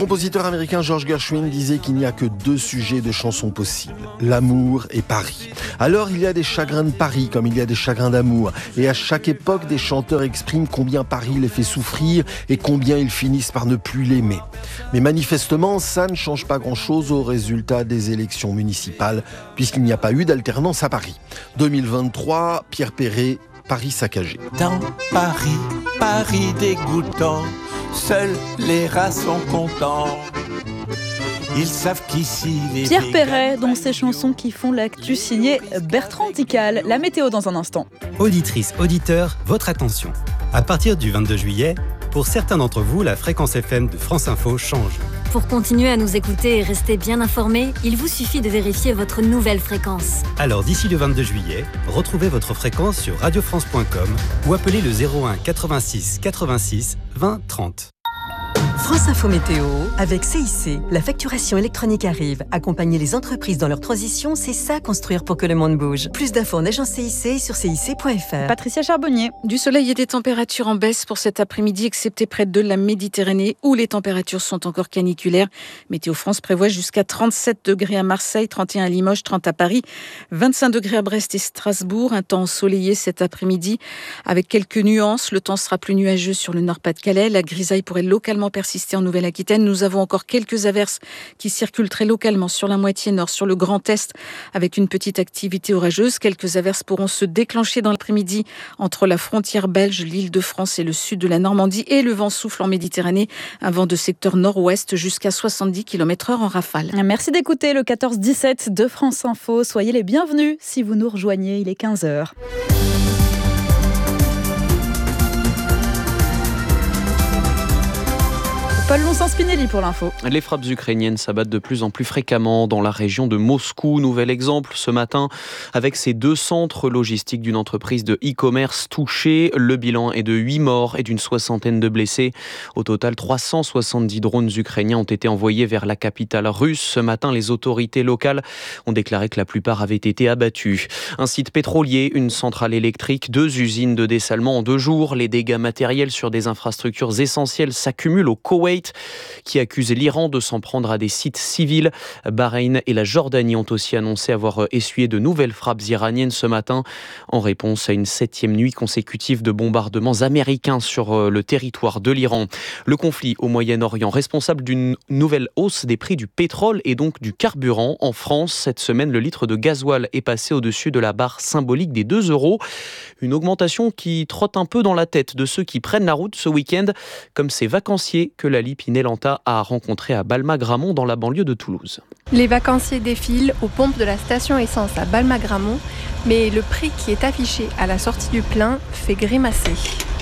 compositeur américain George Gershwin disait qu'il n'y a que 2 sujets de chansons possibles, l'amour et Paris. Alors il y a des chagrins de Paris comme il y a des chagrins d'amour. Et à chaque époque, des chanteurs expriment combien Paris les fait souffrir et combien ils finissent par ne plus l'aimer. Mais manifestement, ça ne change pas grand-chose au résultat des élections municipales, puisqu'il n'y a pas eu d'alternance à Paris. 2023, Pierre Perret, Paris saccagé. Dans Paris, Paris dégoûtant, seuls les rats sont contents. Ils savent qu'ici les Pierre Perret, dans ses chansons qui font l'actu, signé Bertrand Dical. La météo dans un instant. Auditrices, auditeurs, votre attention. À partir du 22 juillet, pour certains d'entre vous, la fréquence FM de France Info change. Pour continuer à nous écouter et rester bien informés, il vous suffit de vérifier votre nouvelle fréquence. Alors d'ici le 22 juillet, retrouvez votre fréquence sur radiofrance.com ou appelez le 01 86 86 20 30. France Info Météo, avec CIC, la facturation électronique arrive. Accompagner les entreprises dans leur transition, c'est ça construire pour que le monde bouge. Plus d'infos en agence CIC sur cic.fr. Patricia Charbonnier. Du soleil et des températures en baisse pour cet après-midi, excepté près de la Méditerranée, où les températures sont encore caniculaires. Météo France prévoit jusqu'à 37 degrés à Marseille, 31 à Limoges, 30 à Paris, 25 degrés à Brest et Strasbourg. Un temps ensoleillé cet après-midi, avec quelques nuances. Le temps sera plus nuageux sur le Nord-Pas-de-Calais. La grisaille pourrait localement persister en Nouvelle-Aquitaine. Nous avons encore quelques averses qui circulent très localement sur la moitié nord, sur le Grand Est, avec une petite activité orageuse. Quelques averses pourront se déclencher dans l'après-midi entre la frontière belge, l'Île-de-France et le sud de la Normandie. Et le vent souffle en Méditerranée, un vent de secteur nord-ouest jusqu'à 70 km/h en rafale. Merci d'écouter le 14-17 de France Info. Soyez les bienvenus si vous nous rejoignez. Il est 15h. Paul Lonsens-Spinelli pour l'info. Les frappes ukrainiennes s'abattent de plus en plus fréquemment dans la région de Moscou. Nouvel exemple ce matin avec ces 2 centres logistiques d'une entreprise de e-commerce touchés. Le bilan est de 8 morts et d'une 60aine de blessés. Au total, 370 drones ukrainiens ont été envoyés vers la capitale russe. Ce matin, les autorités locales ont déclaré que la plupart avaient été abattus. Un site pétrolier, une centrale électrique, 2 usines de dessalement en 2 jours. Les dégâts matériels sur des infrastructures essentielles s'accumulent au Koweït, qui accuse l'Iran de s'en prendre à des sites civils. Bahreïn et la Jordanie ont aussi annoncé avoir essuyé de nouvelles frappes iraniennes ce matin en réponse à une 7e nuit consécutive de bombardements américains sur le territoire de l'Iran. Le conflit au Moyen-Orient, responsable d'une nouvelle hausse des prix du pétrole et donc du carburant. En France, cette semaine, le litre de gasoil est passé au-dessus de la barre symbolique des 2 €. Une augmentation qui trotte un peu dans la tête de ceux qui prennent la route ce week-end, comme ces vacanciers que Lali Pinelanta a rencontrés à Balma-Gramont dans la banlieue de Toulouse. Les vacanciers défilent aux pompes de la station essence à Balma-Gramont, mais le prix qui est affiché à la sortie du plein fait grimacer.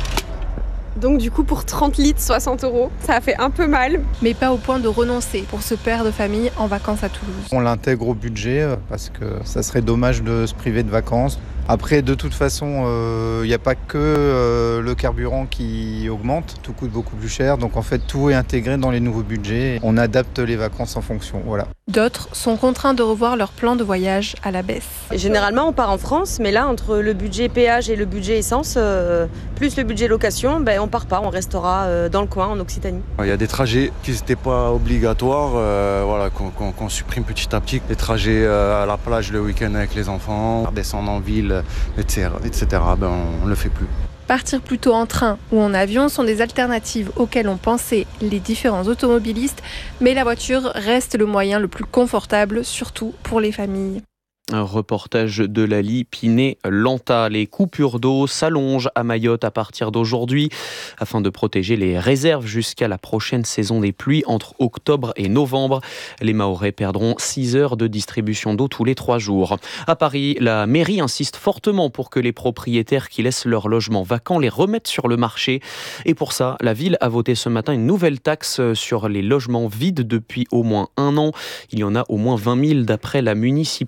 Donc du coup pour 30 litres, 60 €, ça a fait un peu mal. Mais pas au point de renoncer pour ce père de famille en vacances à Toulouse. On l'intègre au budget parce que ça serait dommage de se priver de vacances. Après, de toute façon, il n'y a pas que le carburant qui augmente, tout coûte beaucoup plus cher. Donc en fait, tout est intégré dans les nouveaux budgets. On adapte les vacances en fonction, voilà. D'autres sont contraints de revoir leur plan de voyage à la baisse. Généralement, on part en France, mais là, entre le budget péage et le budget essence, plus le budget location, on part pas, on restera dans le coin, en Occitanie. Il y a des trajets qui n'étaient pas obligatoires, qu'on supprime petit à petit. Les trajets à la plage le week-end avec les enfants, redescendre en ville, etc. On ne le fait plus. Partir plutôt en train ou en avion sont des alternatives auxquelles ont pensé les différents automobilistes, mais la voiture reste le moyen le plus confortable, surtout pour les familles. Un reportage de Lali Pinelanta. Les coupures d'eau s'allongent à Mayotte à partir d'aujourd'hui afin de protéger les réserves jusqu'à la prochaine saison des pluies entre octobre et novembre. Les Mahorais perdront 6 heures de distribution d'eau tous les 3 jours. À Paris, la mairie insiste fortement pour que les propriétaires qui laissent leurs logements vacants les remettent sur le marché. Et pour ça, la ville a voté ce matin une nouvelle taxe sur les logements vides depuis au moins 1 an. Il y en a au moins 20 000 d'après la municipalité.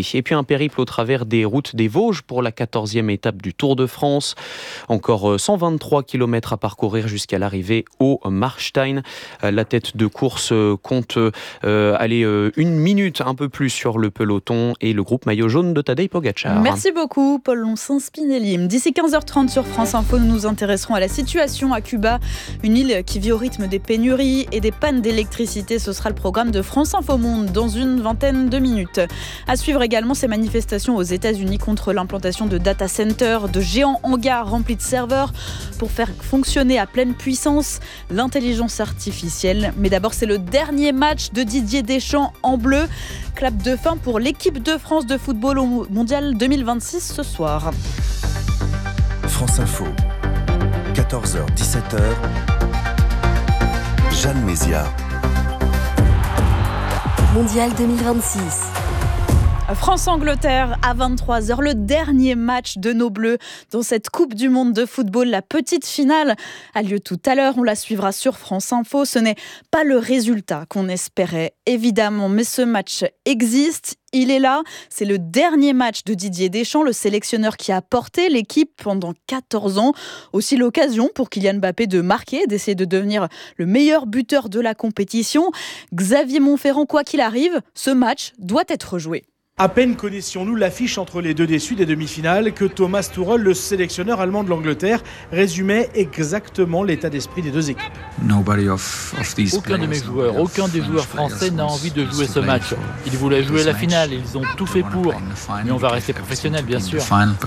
Pyrénées. Et puis un périple au travers des routes des Vosges pour la 14e étape du Tour de France. Encore 123 km à parcourir jusqu'à l'arrivée au Marstein. La tête de course compte aller une minute un peu plus sur le peloton et le groupe maillot jaune de Tadej Pogačar. Merci beaucoup Paul Lonsin-Spinelli. D'ici 15h30 sur France Info, nous nous intéresserons à la situation à Cuba, une île qui vit au rythme des pénuries et des pannes d'électricité. Ce sera le programme de France Info Monde dans une vingtaine de minutes. À suivre également ces manifestations aux États-Unis contre l'implantation de data centers, de géants hangars remplis de serveurs pour faire fonctionner à pleine puissance l'intelligence artificielle. Mais d'abord, c'est le dernier match de Didier Deschamps en bleu. Clap de fin pour l'équipe de France de football au Mondial 2026 ce soir. France Info, 14h-17h, Jeanne Mézia. Mondial 2026. France-Angleterre à 23h, le dernier match de nos Bleus dans cette Coupe du Monde de football. La petite finale a lieu tout à l'heure, on la suivra sur France Info. Ce n'est pas le résultat qu'on espérait, évidemment, mais ce match existe. Il est là, c'est le dernier match de Didier Deschamps, le sélectionneur qui a porté l'équipe pendant 14 ans. Aussi l'occasion pour Kylian Mbappé de marquer, d'essayer de devenir le meilleur buteur de la compétition. Xavier Montferrand, quoi qu'il arrive, ce match doit être joué. À peine connaissions-nous l'affiche entre les deux déçus des demi-finales que Thomas Tuchel, le sélectionneur allemand de l'Angleterre, résumait exactement l'état d'esprit des deux équipes. Aucun de mes joueurs, aucun des joueurs français n'a envie de jouer ce match. Ils voulaient jouer la finale, ils ont tout fait pour. Mais on va rester professionnels, bien sûr.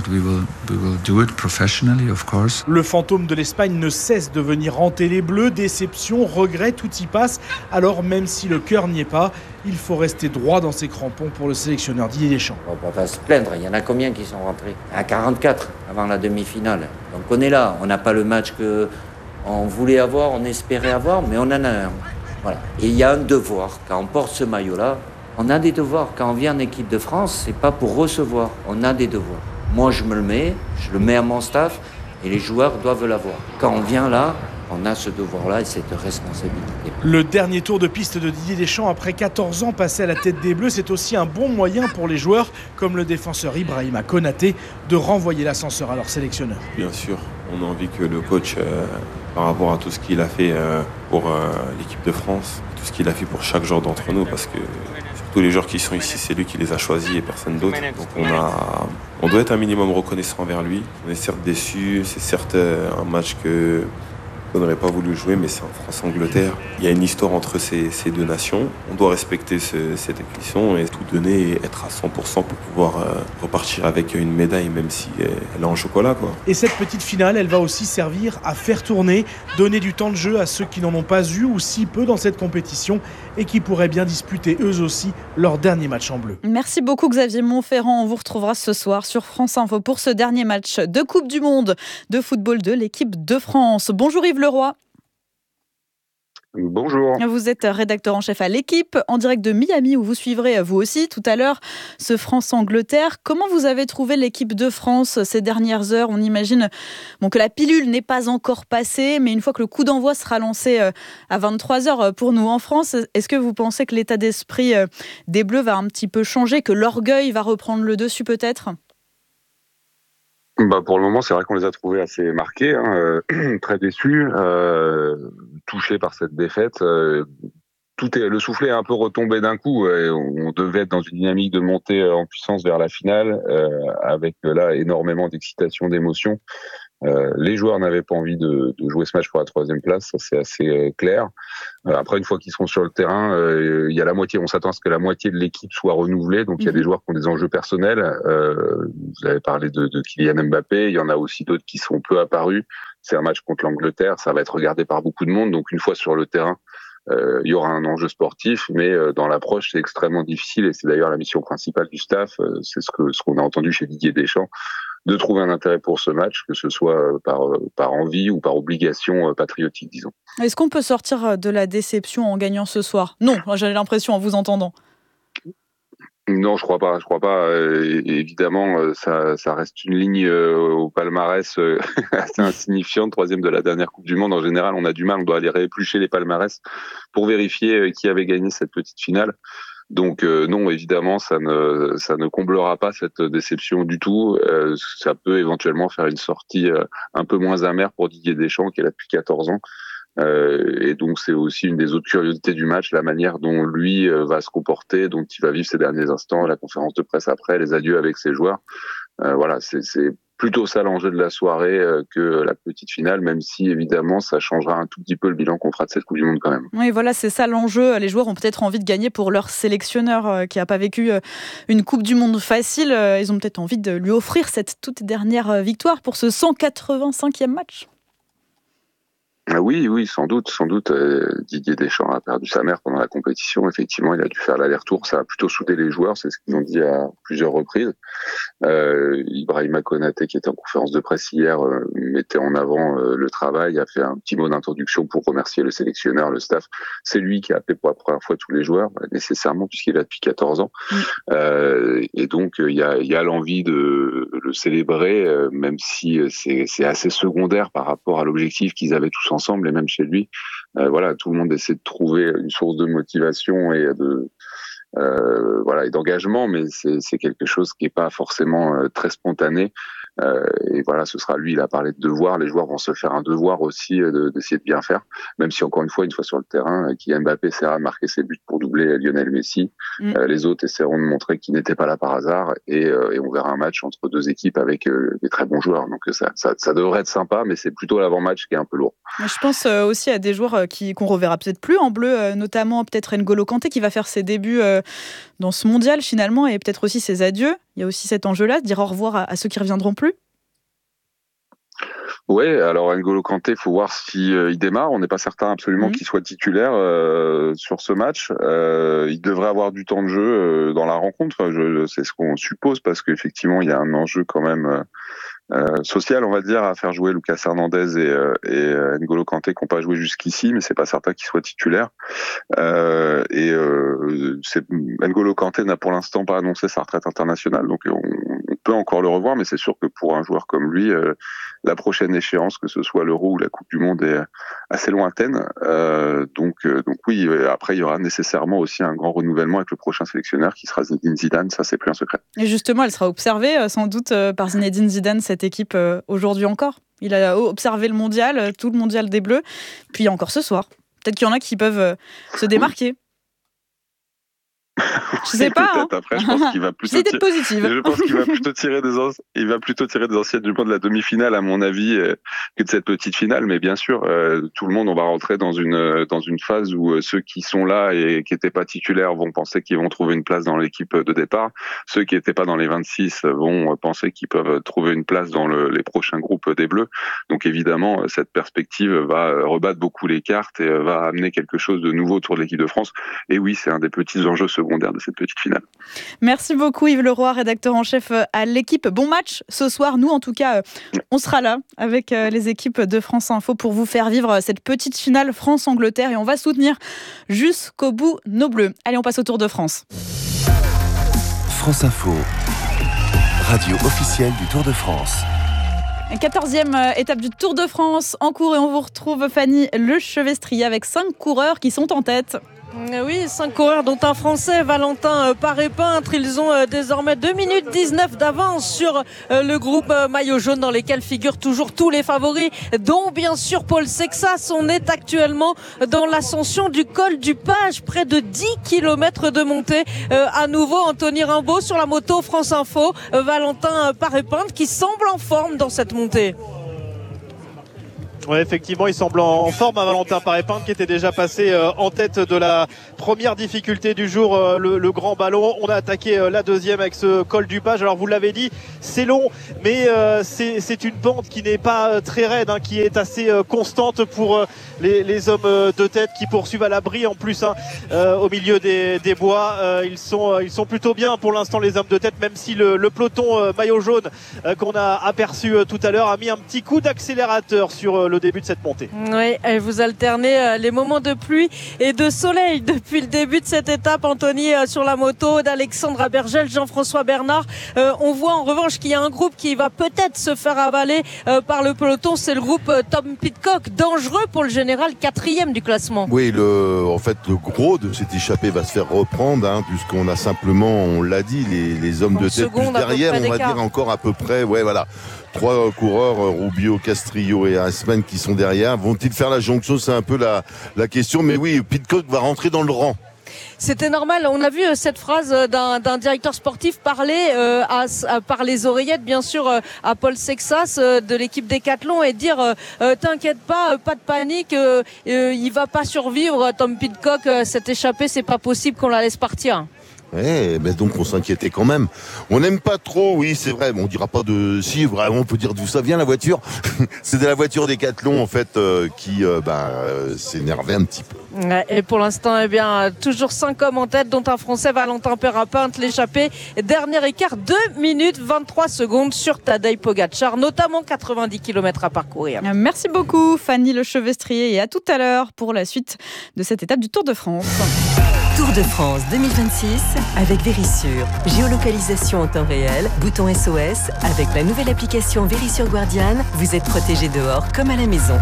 Le fantôme de l'Espagne ne cesse de venir hanter les Bleus. Déception, regret, tout y passe. Alors même si le cœur n'y est pas, il faut rester droit dans ses crampons pour le sélectionneur Didier Deschamps. On va pas se plaindre, il y en a combien qui sont rentrés ? À 44 avant la demi-finale. Donc on est là, on n'a pas le match qu'on voulait avoir, on espérait avoir, mais on en a un. Voilà. Et il y a un devoir, quand on porte ce maillot-là, on a des devoirs. Quand on vient en équipe de France, c'est pas pour recevoir, on a des devoirs. Moi je le mets à mon staff et les joueurs doivent l'avoir. Quand on vient là, on a ce devoir-là et cette responsabilité. Le dernier tour de piste de Didier Deschamps après 14 ans passé à la tête des Bleus, c'est aussi un bon moyen pour les joueurs, comme le défenseur Ibrahima Konaté, de renvoyer l'ascenseur à leur sélectionneur. Bien sûr, on a envie que le coach, par rapport à tout ce qu'il a fait pour l'équipe de France, tout ce qu'il a fait pour chaque joueur d'entre nous, parce que tous les joueurs qui sont ici, c'est lui qui les a choisis et personne d'autre. Donc on doit être un minimum reconnaissant envers lui. On est certes déçus, c'est certes un match qu'on n'aurait pas voulu jouer, mais c'est en France-Angleterre. Il y a une histoire entre ces deux nations. On doit respecter cette élection et tout donner et être à 100% pour pouvoir repartir avec une médaille, même si elle est en chocolat, quoi. Et cette petite finale, elle va aussi servir à faire tourner, donner du temps de jeu à ceux qui n'en ont pas eu ou si peu dans cette compétition et qui pourraient bien disputer eux aussi leur dernier match en bleu. Merci beaucoup Xavier Montferrand. On vous retrouvera ce soir sur France Info pour ce dernier match de Coupe du Monde de football de l'équipe de France. Bonjour Yves Leroy. Bonjour. Vous êtes rédacteur en chef à l'Équipe, en direct de Miami, où vous suivrez vous aussi tout à l'heure ce France-Angleterre. Comment vous avez trouvé l'équipe de France ces dernières heures ? On imagine que la pilule n'est pas encore passée, mais une fois que le coup d'envoi sera lancé à 23h pour nous en France, est-ce que vous pensez que l'état d'esprit des Bleus va un petit peu changer, que l'orgueil va reprendre le dessus peut-être ? Pour le moment, c'est vrai qu'on les a trouvés assez marqués, très déçus, touchés par cette défaite. Le soufflet est un peu retombé d'un coup. On devait être dans une dynamique de montée en puissance vers la finale, avec là énormément d'excitation, d'émotion. Les joueurs n'avaient pas envie de jouer ce match pour la 3e place, ça c'est assez clair. Après, une fois qu'ils seront sur le terrain, il y a la moitié. On s'attend à ce que la moitié de l'équipe soit renouvelée. Donc il y a des joueurs qui ont des enjeux personnels. Vous avez parlé de Kylian Mbappé. Il y en a aussi d'autres qui sont peu apparus. C'est un match contre l'Angleterre. Ça va être regardé par beaucoup de monde. Donc une fois sur le terrain, il y aura un enjeu sportif, mais dans l'approche, c'est extrêmement difficile. Et c'est d'ailleurs la mission principale du staff. C'est ce qu'on a entendu chez Didier Deschamps, de trouver un intérêt pour ce match, que ce soit par envie ou par obligation patriotique, disons. Est-ce qu'on peut sortir de la déception en gagnant ce soir ? Non, j'ai l'impression en vous entendant. Non, je crois pas. Évidemment, ça reste une ligne au palmarès assez insignifiante, 3e de la dernière Coupe du Monde. En général, on a du mal, on doit aller rééplucher les palmarès pour vérifier qui avait gagné cette petite finale. Donc non, évidemment, ça ne comblera pas cette déception du tout. Ça peut éventuellement faire une sortie un peu moins amère pour Didier Deschamps, qui est là depuis 14 ans. Et donc c'est aussi une des autres curiosités du match, la manière dont lui va se comporter, dont il va vivre ces derniers instants, la conférence de presse après, les adieux avec ses joueurs. Voilà, c'est plutôt ça l'enjeu de la soirée que la petite finale, même si évidemment ça changera un tout petit peu le bilan qu'on fera de cette Coupe du Monde quand même. Oui, voilà, c'est ça l'enjeu. Les joueurs ont peut-être envie de gagner pour leur sélectionneur qui n'a pas vécu une Coupe du Monde facile. Ils ont peut-être envie de lui offrir cette toute dernière victoire pour ce 185e match. Oui, sans doute. Didier Deschamps a perdu sa mère pendant la compétition. Effectivement, il a dû faire l'aller-retour. Ça a plutôt soudé les joueurs, c'est ce qu'ils ont dit à plusieurs reprises. Ibrahima Konaté, qui était en conférence de presse hier, mettait en avant le travail, a fait un petit mot d'introduction pour remercier le sélectionneur, le staff. C'est lui qui a appelé pour la première fois tous les joueurs, nécessairement, puisqu'il est là depuis 14 ans. Et donc, il y a l'envie de le célébrer, même si c'est assez secondaire par rapport à l'objectif qu'ils avaient tous ensemble, et même chez lui. Voilà, tout le monde essaie de trouver une source de motivation et et d'engagement, mais c'est quelque chose qui est pas forcément très spontané. Et voilà, ce sera lui, il a parlé de devoir, les joueurs vont se faire un devoir aussi d'essayer de bien faire, même si encore une fois sur le terrain, Kylian Mbappé essaiera de marquer ses buts pour doubler Lionel Messi, les autres essaieront de montrer qu'ils n'étaient pas là par hasard, et on verra un match entre deux équipes avec des très bons joueurs, donc ça devrait être sympa, mais c'est plutôt l'avant-match qui est un peu lourd. Je pense aussi à des joueurs qu'on reverra peut-être plus en bleu, notamment peut-être N'Golo Kanté qui va faire ses débuts dans ce mondial finalement, et peut-être aussi ses adieux. Il y a aussi cet enjeu-là, de dire au revoir à ceux qui ne reviendront plus. Oui, alors N'Golo Kanté, il faut voir s'il démarre. On n'est pas certain absolument qu'il soit titulaire sur ce match. Il devrait avoir du temps de jeu dans la rencontre, c'est ce qu'on suppose, parce qu'effectivement, il y a un enjeu quand même social, on va dire, à faire jouer Lucas Hernandez et N'Golo Kanté qui n'ont pas joué jusqu'ici, mais c'est pas certain qu'il soit titulaire. N'Golo Kanté n'a pour l'instant pas annoncé sa retraite internationale, donc on peut encore le revoir, mais c'est sûr que pour un joueur comme lui, la prochaine échéance, que ce soit l'Euro ou la Coupe du Monde, est assez lointaine. Donc oui, après il y aura nécessairement aussi un grand renouvellement avec le prochain sélectionneur qui sera Zinedine Zidane, ça c'est plus un secret. Et justement, elle sera observée sans doute par Zinedine Zidane, cette équipe, aujourd'hui encore. Il a observé le mondial, tout le mondial des Bleus, puis encore ce soir. Peut-être qu'il y en a qui peuvent se démarquer. Je sais pas. Après, je pense qu'il va plutôt tirer des anciennes du monde de la demi-finale, à mon avis, que de cette petite finale. Mais bien sûr, tout le monde, on va rentrer dans une phase où ceux qui sont là et qui n'étaient pas titulaires vont penser qu'ils vont trouver une place dans l'équipe de départ. Ceux qui n'étaient pas dans les 26 vont penser qu'ils peuvent trouver une place dans les prochains groupes des Bleus. Donc évidemment, cette perspective va rebattre beaucoup les cartes et va amener quelque chose de nouveau autour de l'équipe de France. Et oui, c'est un des petits enjeux secondaires de cette petite finale. Merci beaucoup Yves Leroy, rédacteur en chef à l'Équipe. Bon match ce soir. Nous, en tout cas, on sera là avec les équipes de France Info pour vous faire vivre cette petite finale France-Angleterre, et on va soutenir jusqu'au bout nos Bleus. Allez, on passe au Tour de France. France Info, radio officielle du Tour de France. 14e étape du Tour de France en cours, et on vous retrouve Fanny Lechevestrier avec 5 coureurs qui sont en tête. Oui, 5 coureurs dont un Français, Valentin Paré-Peintre. Ils ont désormais 2 minutes 19 d'avance sur le groupe maillot jaune, dans lesquels figurent toujours tous les favoris, dont bien sûr Paul Sexas. On est actuellement dans l'ascension du col du Page, près de 10 km de montée. À nouveau, Anthony Rimbaud sur la moto France Info. Valentin Paré-Peintre qui semble en forme dans cette montée. Oui, effectivement, il semble en forme à Valentin Paré-Peintre, qui était déjà passé en tête de la première difficulté du jour, le grand ballon. On a attaqué la deuxième avec ce col du Page. Alors vous l'avez dit, c'est long, mais c'est une pente qui n'est pas très raide, qui est assez constante pour les hommes de tête qui poursuivent à l'abri en plus au milieu des bois. Ils sont plutôt bien pour l'instant, les hommes de tête, même si le peloton maillot jaune qu'on a aperçu tout à l'heure a mis un petit coup d'accélérateur sur le le début de cette montée. Oui, et vous alternez les moments de pluie et de soleil depuis le début de cette étape. Anthony sur la moto d'Alexandre Abergel, Jean-François Bernard. On voit en revanche qu'il y a un groupe qui va peut-être se faire avaler par le peloton. C'est le groupe Tom Pidcock, dangereux pour le général, 4e du classement. Oui, en fait, le gros de cette échappée va se faire reprendre, puisqu'on a simplement, on l'a dit, les hommes de tête plus derrière, on va dire encore à peu près, 3 coureurs, Rubio, Castrillo et Asman qui sont derrière. Vont-ils faire la jonction? C'est un peu la question. Mais oui, Pidcock va rentrer dans le rang. C'était normal. On a vu cette phrase d'un directeur sportif parler par les oreillettes, bien sûr, à Paul Sexas de l'équipe Décathlon et dire t'inquiète pas de panique, il va pas survivre, Tom Pidcock, cette échappée, c'est pas possible qu'on la laisse partir. Ouais, mais donc on s'inquiétait quand même. On n'aime pas trop, oui, c'est vrai. On dira pas de. Si, vraiment, on peut dire d'où ça vient la voiture. C'est de la voiture Décathlon en fait qui s'énervait un petit peu. Et pour l'instant, toujours 5 hommes en tête, dont un Français, Valentin Perrapinte, l'échappée. Dernier écart, 2 minutes 23 secondes sur Tadej Pogačar, notamment 90 km à parcourir. Merci beaucoup, Fanny Lechevestrier, et à tout à l'heure pour la suite de cette étape du Tour de France. Tour de France 2026 avec Verisure. Géolocalisation en temps réel, bouton SOS. Avec la nouvelle application Verisure Guardian, vous êtes protégé dehors comme à la maison.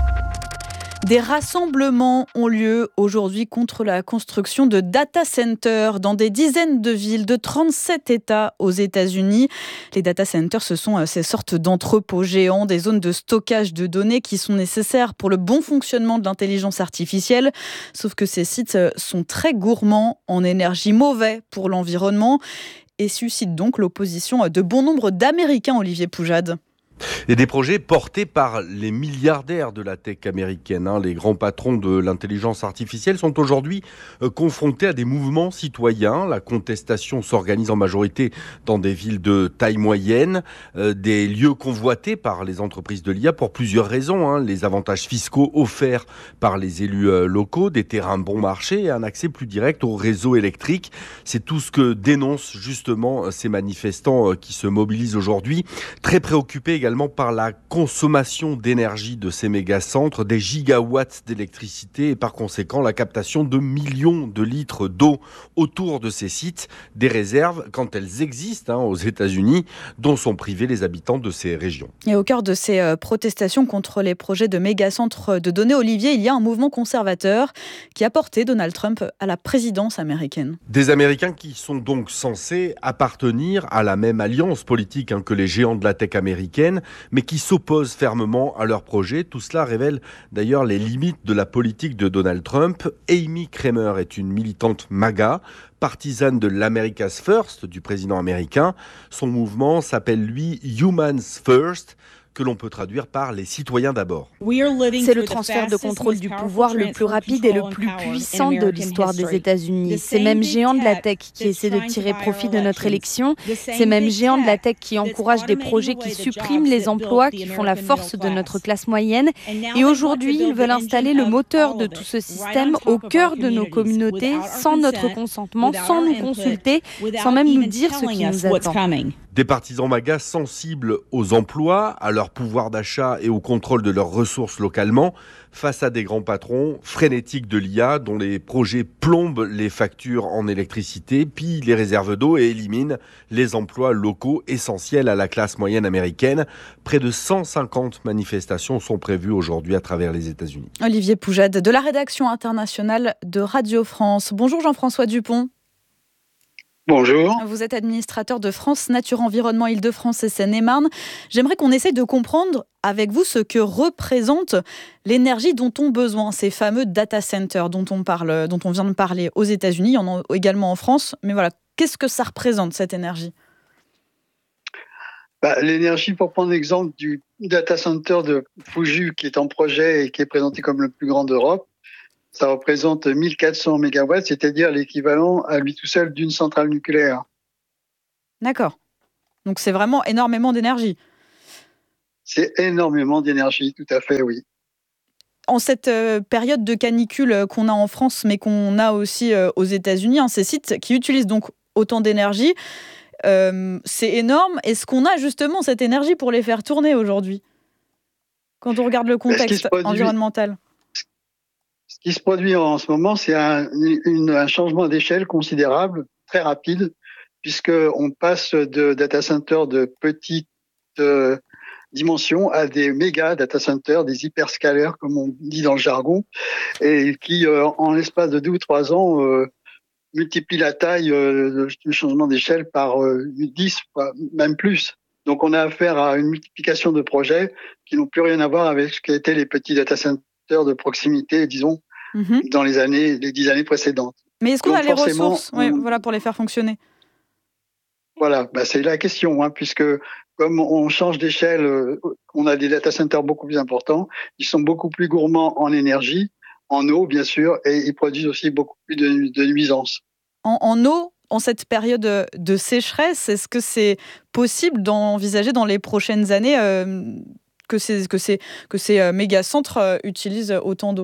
Des rassemblements ont lieu aujourd'hui contre la construction de data centers dans des dizaines de villes de 37 États aux États-Unis. Les data centers, ce sont ces sortes d'entrepôts géants, des zones de stockage de données qui sont nécessaires pour le bon fonctionnement de l'intelligence artificielle. Sauf que ces sites sont très gourmands en énergie, mauvais pour l'environnement et suscitent donc l'opposition de bon nombre d'Américains, Olivier Poujade. Et des projets portés par les milliardaires de la tech américaine. Les grands patrons de l'intelligence artificielle sont aujourd'hui confrontés à des mouvements citoyens. La contestation s'organise en majorité dans des villes de taille moyenne, des lieux convoités par les entreprises de l'IA pour plusieurs raisons. Les avantages fiscaux offerts par les élus locaux, des terrains bon marché et un accès plus direct au réseau électrique. C'est tout ce que dénoncent justement ces manifestants qui se mobilisent aujourd'hui, très préoccupés également par la consommation d'énergie de ces méga-centres, des gigawatts d'électricité et par conséquent la captation de millions de litres d'eau autour de ces sites, des réserves quand elles existent aux États-Unis, dont sont privés les habitants de ces régions. Et au cœur de ces protestations contre les projets de méga-centres de données, Olivier, il y a un mouvement conservateur qui a porté Donald Trump à la présidence américaine. Des Américains qui sont donc censés appartenir à la même alliance politique que les géants de la tech américaine, mais qui s'opposent fermement à leur projet. Tout cela révèle d'ailleurs les limites de la politique de Donald Trump. Amy Kramer est une militante MAGA, partisane de l'America's First du président américain. Son mouvement s'appelle, lui, Humans First, que l'on peut traduire par les citoyens d'abord. C'est le transfert de contrôle du pouvoir le plus rapide et le plus puissant de l'histoire des États-Unis. Ces mêmes géants de la tech qui essaient de tirer profit de notre élection, ces mêmes géants de la tech qui encouragent des projets qui suppriment les emplois, qui font la force de notre classe moyenne. Et aujourd'hui, ils veulent installer le moteur de tout ce système au cœur de nos communautés, sans notre consentement, sans nous consulter, sans même nous dire ce qui nous attend. Des partisans MAGA sensibles aux emplois, à leur pouvoir d'achat et au contrôle de leurs ressources localement, face à des grands patrons frénétiques de l'IA dont les projets plombent les factures en électricité, pillent les réserves d'eau et éliminent les emplois locaux essentiels à la classe moyenne américaine. Près de 150 manifestations sont prévues aujourd'hui à travers les États-Unis. Olivier Poujade de la rédaction internationale de Radio France. Bonjour Jean-François Dupont. Bonjour. Vous êtes administrateur de France Nature Environnement Île-de-France et Seine-et-Marne. J'aimerais qu'on essaye de comprendre avec vous ce que représente l'énergie dont ont besoin ces fameux data centers dont on vient de parler aux États-Unis. Il y en a également en France. Mais voilà, qu'est-ce que ça représente cette énergie ? L'énergie, pour prendre l'exemple du data center de Fuji qui est en projet et qui est présenté comme le plus grand d'Europe, ça représente 1400 mégawatts, c'est-à-dire l'équivalent à lui tout seul d'une centrale nucléaire. D'accord. Donc c'est vraiment énormément d'énergie. C'est énormément d'énergie, tout à fait, oui. En cette période de canicule qu'on a en France, mais qu'on a aussi aux États-Unis, ces sites qui utilisent donc autant d'énergie, c'est énorme. Est-ce qu'on a justement cette énergie pour les faire tourner aujourd'hui ? Quand on regarde le contexte environnemental. Ce qui se produit en ce moment, c'est un changement d'échelle considérable, très rapide, puisqu'on passe de data centers de petite dimension à des méga data centers, des hyperscalers, comme on dit dans le jargon, et qui, en l'espace de 2 ou 3 ans, multiplient la taille du changement d'échelle par 10, même plus. Donc, on a affaire à une multiplication de projets qui n'ont plus rien à voir avec ce qu'étaient les petits data centers de proximité, disons, dans les 10 années précédentes. Mais est-ce qu'on a les ressources pour les faire fonctionner ? Voilà, c'est la question, puisque comme on change d'échelle, on a des data centers beaucoup plus importants, ils sont beaucoup plus gourmands en énergie, en eau bien sûr, et ils produisent aussi beaucoup plus de nuisances. En eau, en cette période de sécheresse, est-ce que c'est possible d'envisager dans les prochaines années que ces méga-centres utilisent autant d'eau ?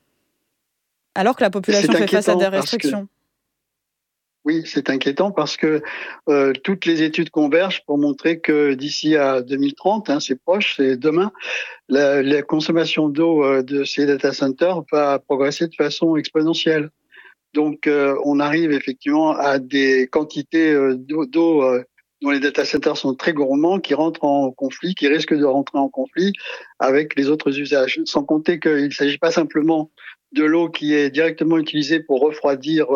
Alors que la population fait face à des restrictions. Oui, c'est inquiétant parce que toutes les études convergent pour montrer que d'ici à 2030, c'est proche, c'est demain, la consommation d'eau de ces data centers va progresser de façon exponentielle. Donc, on arrive effectivement à des quantités d'eau dont les data centers sont très gourmands, qui rentrent en conflit, qui risquent de rentrer en conflit avec les autres usages. Sans compter qu'il ne s'agit pas simplement de l'eau qui est directement utilisée pour refroidir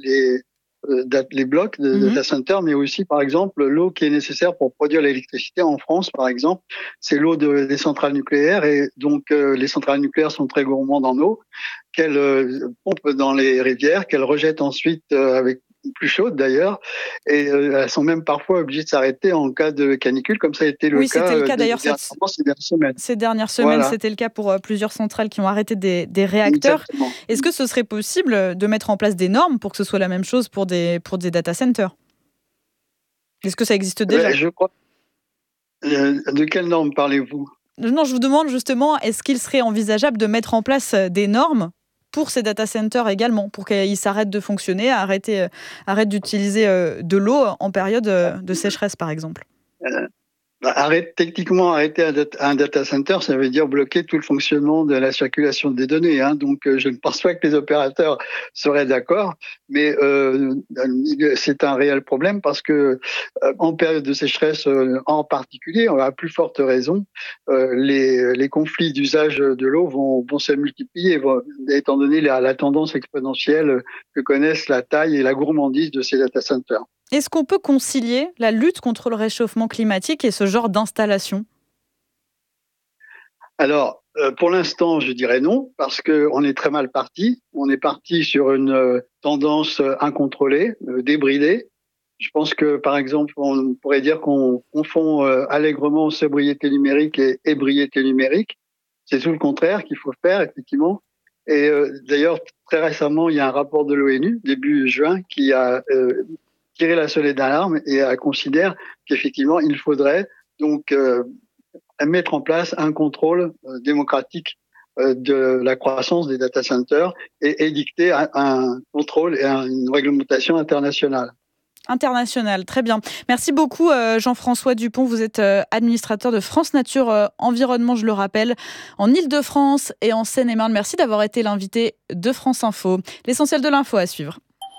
les blocs de data centers, mais aussi, par exemple, l'eau qui est nécessaire pour produire l'électricité. En France, par exemple, c'est l'eau des centrales nucléaires, et donc les centrales nucléaires sont très gourmandes en eau, qu'elles pompent dans les rivières, qu'elles rejettent ensuite avec plus chaude d'ailleurs, et elles sont même parfois obligées de s'arrêter en cas de canicule, comme ça a été le cas. Oui, c'était le cas d'ailleurs ces dernières semaines. Ces dernières semaines, c'était le cas pour plusieurs centrales qui ont arrêté des réacteurs. Exactement. Est-ce que ce serait possible de mettre en place des normes pour que ce soit la même chose pour des data centers ? Est-ce que ça existe déjà ? Je crois. De quelles normes parlez-vous ? Non, je vous demande justement, est-ce qu'il serait envisageable de mettre en place des normes pour ces data centers également, pour qu'ils s'arrêtent de fonctionner, arrêtent d'utiliser de l'eau en période de sécheresse, par exemple. Techniquement, arrêter un data center, ça veut dire bloquer tout le fonctionnement de la circulation des données. Donc, je ne pense pas que les opérateurs seraient d'accord, mais c'est un réel problème parce que en période de sécheresse, en particulier, à plus forte raison, les conflits d'usage de l'eau vont se multiplier, étant donné la tendance exponentielle que connaissent la taille et la gourmandise de ces data centers. Est-ce qu'on peut concilier la lutte contre le réchauffement climatique et ce genre d'installation ? Alors, pour l'instant, je dirais non, parce qu'on est très mal parti. On est parti sur une tendance incontrôlée, débridée. Je pense que, par exemple, on pourrait dire qu'on confond allègrement sobriété numérique et ébriété numérique. C'est tout le contraire qu'il faut faire, effectivement. Et d'ailleurs, très récemment, il y a un rapport de l'ONU, début juin, qui a tirer la sonnette d'alarme et considère qu'effectivement, il faudrait donc mettre en place un contrôle démocratique de la croissance des data centers et édicter un contrôle et une réglementation internationale. International, très bien. Merci beaucoup Jean-François Dupont, vous êtes administrateur de France Nature Environnement, je le rappelle, en Île-de-France et en Seine-et-Marne. Merci d'avoir été l'invité de France Info. L'essentiel de l'info à suivre.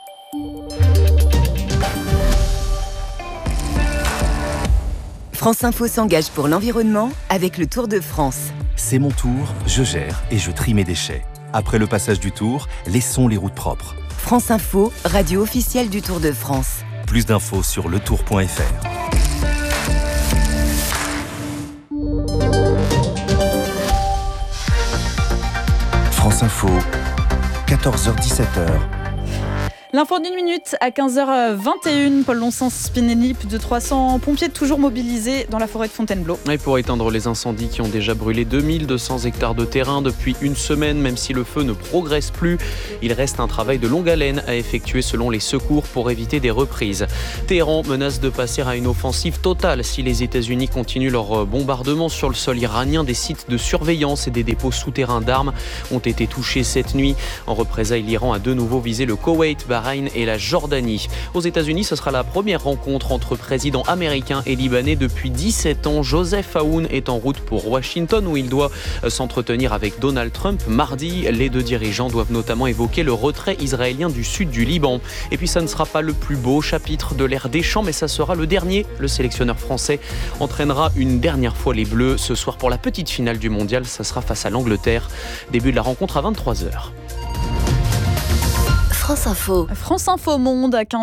France Info s'engage pour l'environnement avec le Tour de France. C'est mon tour, je gère et je trie mes déchets. Après le passage du Tour, laissons les routes propres. France Info, radio officielle du Tour de France. Plus d'infos sur letour.fr. France Info, 14h-17h. L'info d'une minute à 15h21. Paul Lonsens-Spinelli, plus de 300 pompiers toujours mobilisés dans la forêt de Fontainebleau. Et pour éteindre les incendies qui ont déjà brûlé 2200 hectares de terrain depuis une semaine, même si le feu ne progresse plus, il reste un travail de longue haleine à effectuer selon les secours pour éviter des reprises. Téhéran menace de passer à une offensive totale si les États-Unis continuent leur bombardement sur le sol iranien. Des sites de surveillance et des dépôts souterrains d'armes ont été touchés cette nuit. En représailles, l'Iran a de nouveau visé le Koweït, Bahreïn Bahreïn et la Jordanie. Aux États-Unis, ce sera la première rencontre entre présidents américains et libanais depuis 17 ans. Joseph Aoun est en route pour Washington où il doit s'entretenir avec Donald Trump. Mardi, les deux dirigeants doivent notamment évoquer le retrait israélien du sud du Liban. Et puis ça ne sera pas le plus beau chapitre de l'ère Deschamps, mais ça sera le dernier. Le sélectionneur français entraînera une dernière fois les Bleus ce soir pour la petite finale du mondial. Ça sera face à l'Angleterre. Début de la rencontre à 23h. France Info. France Info Monde à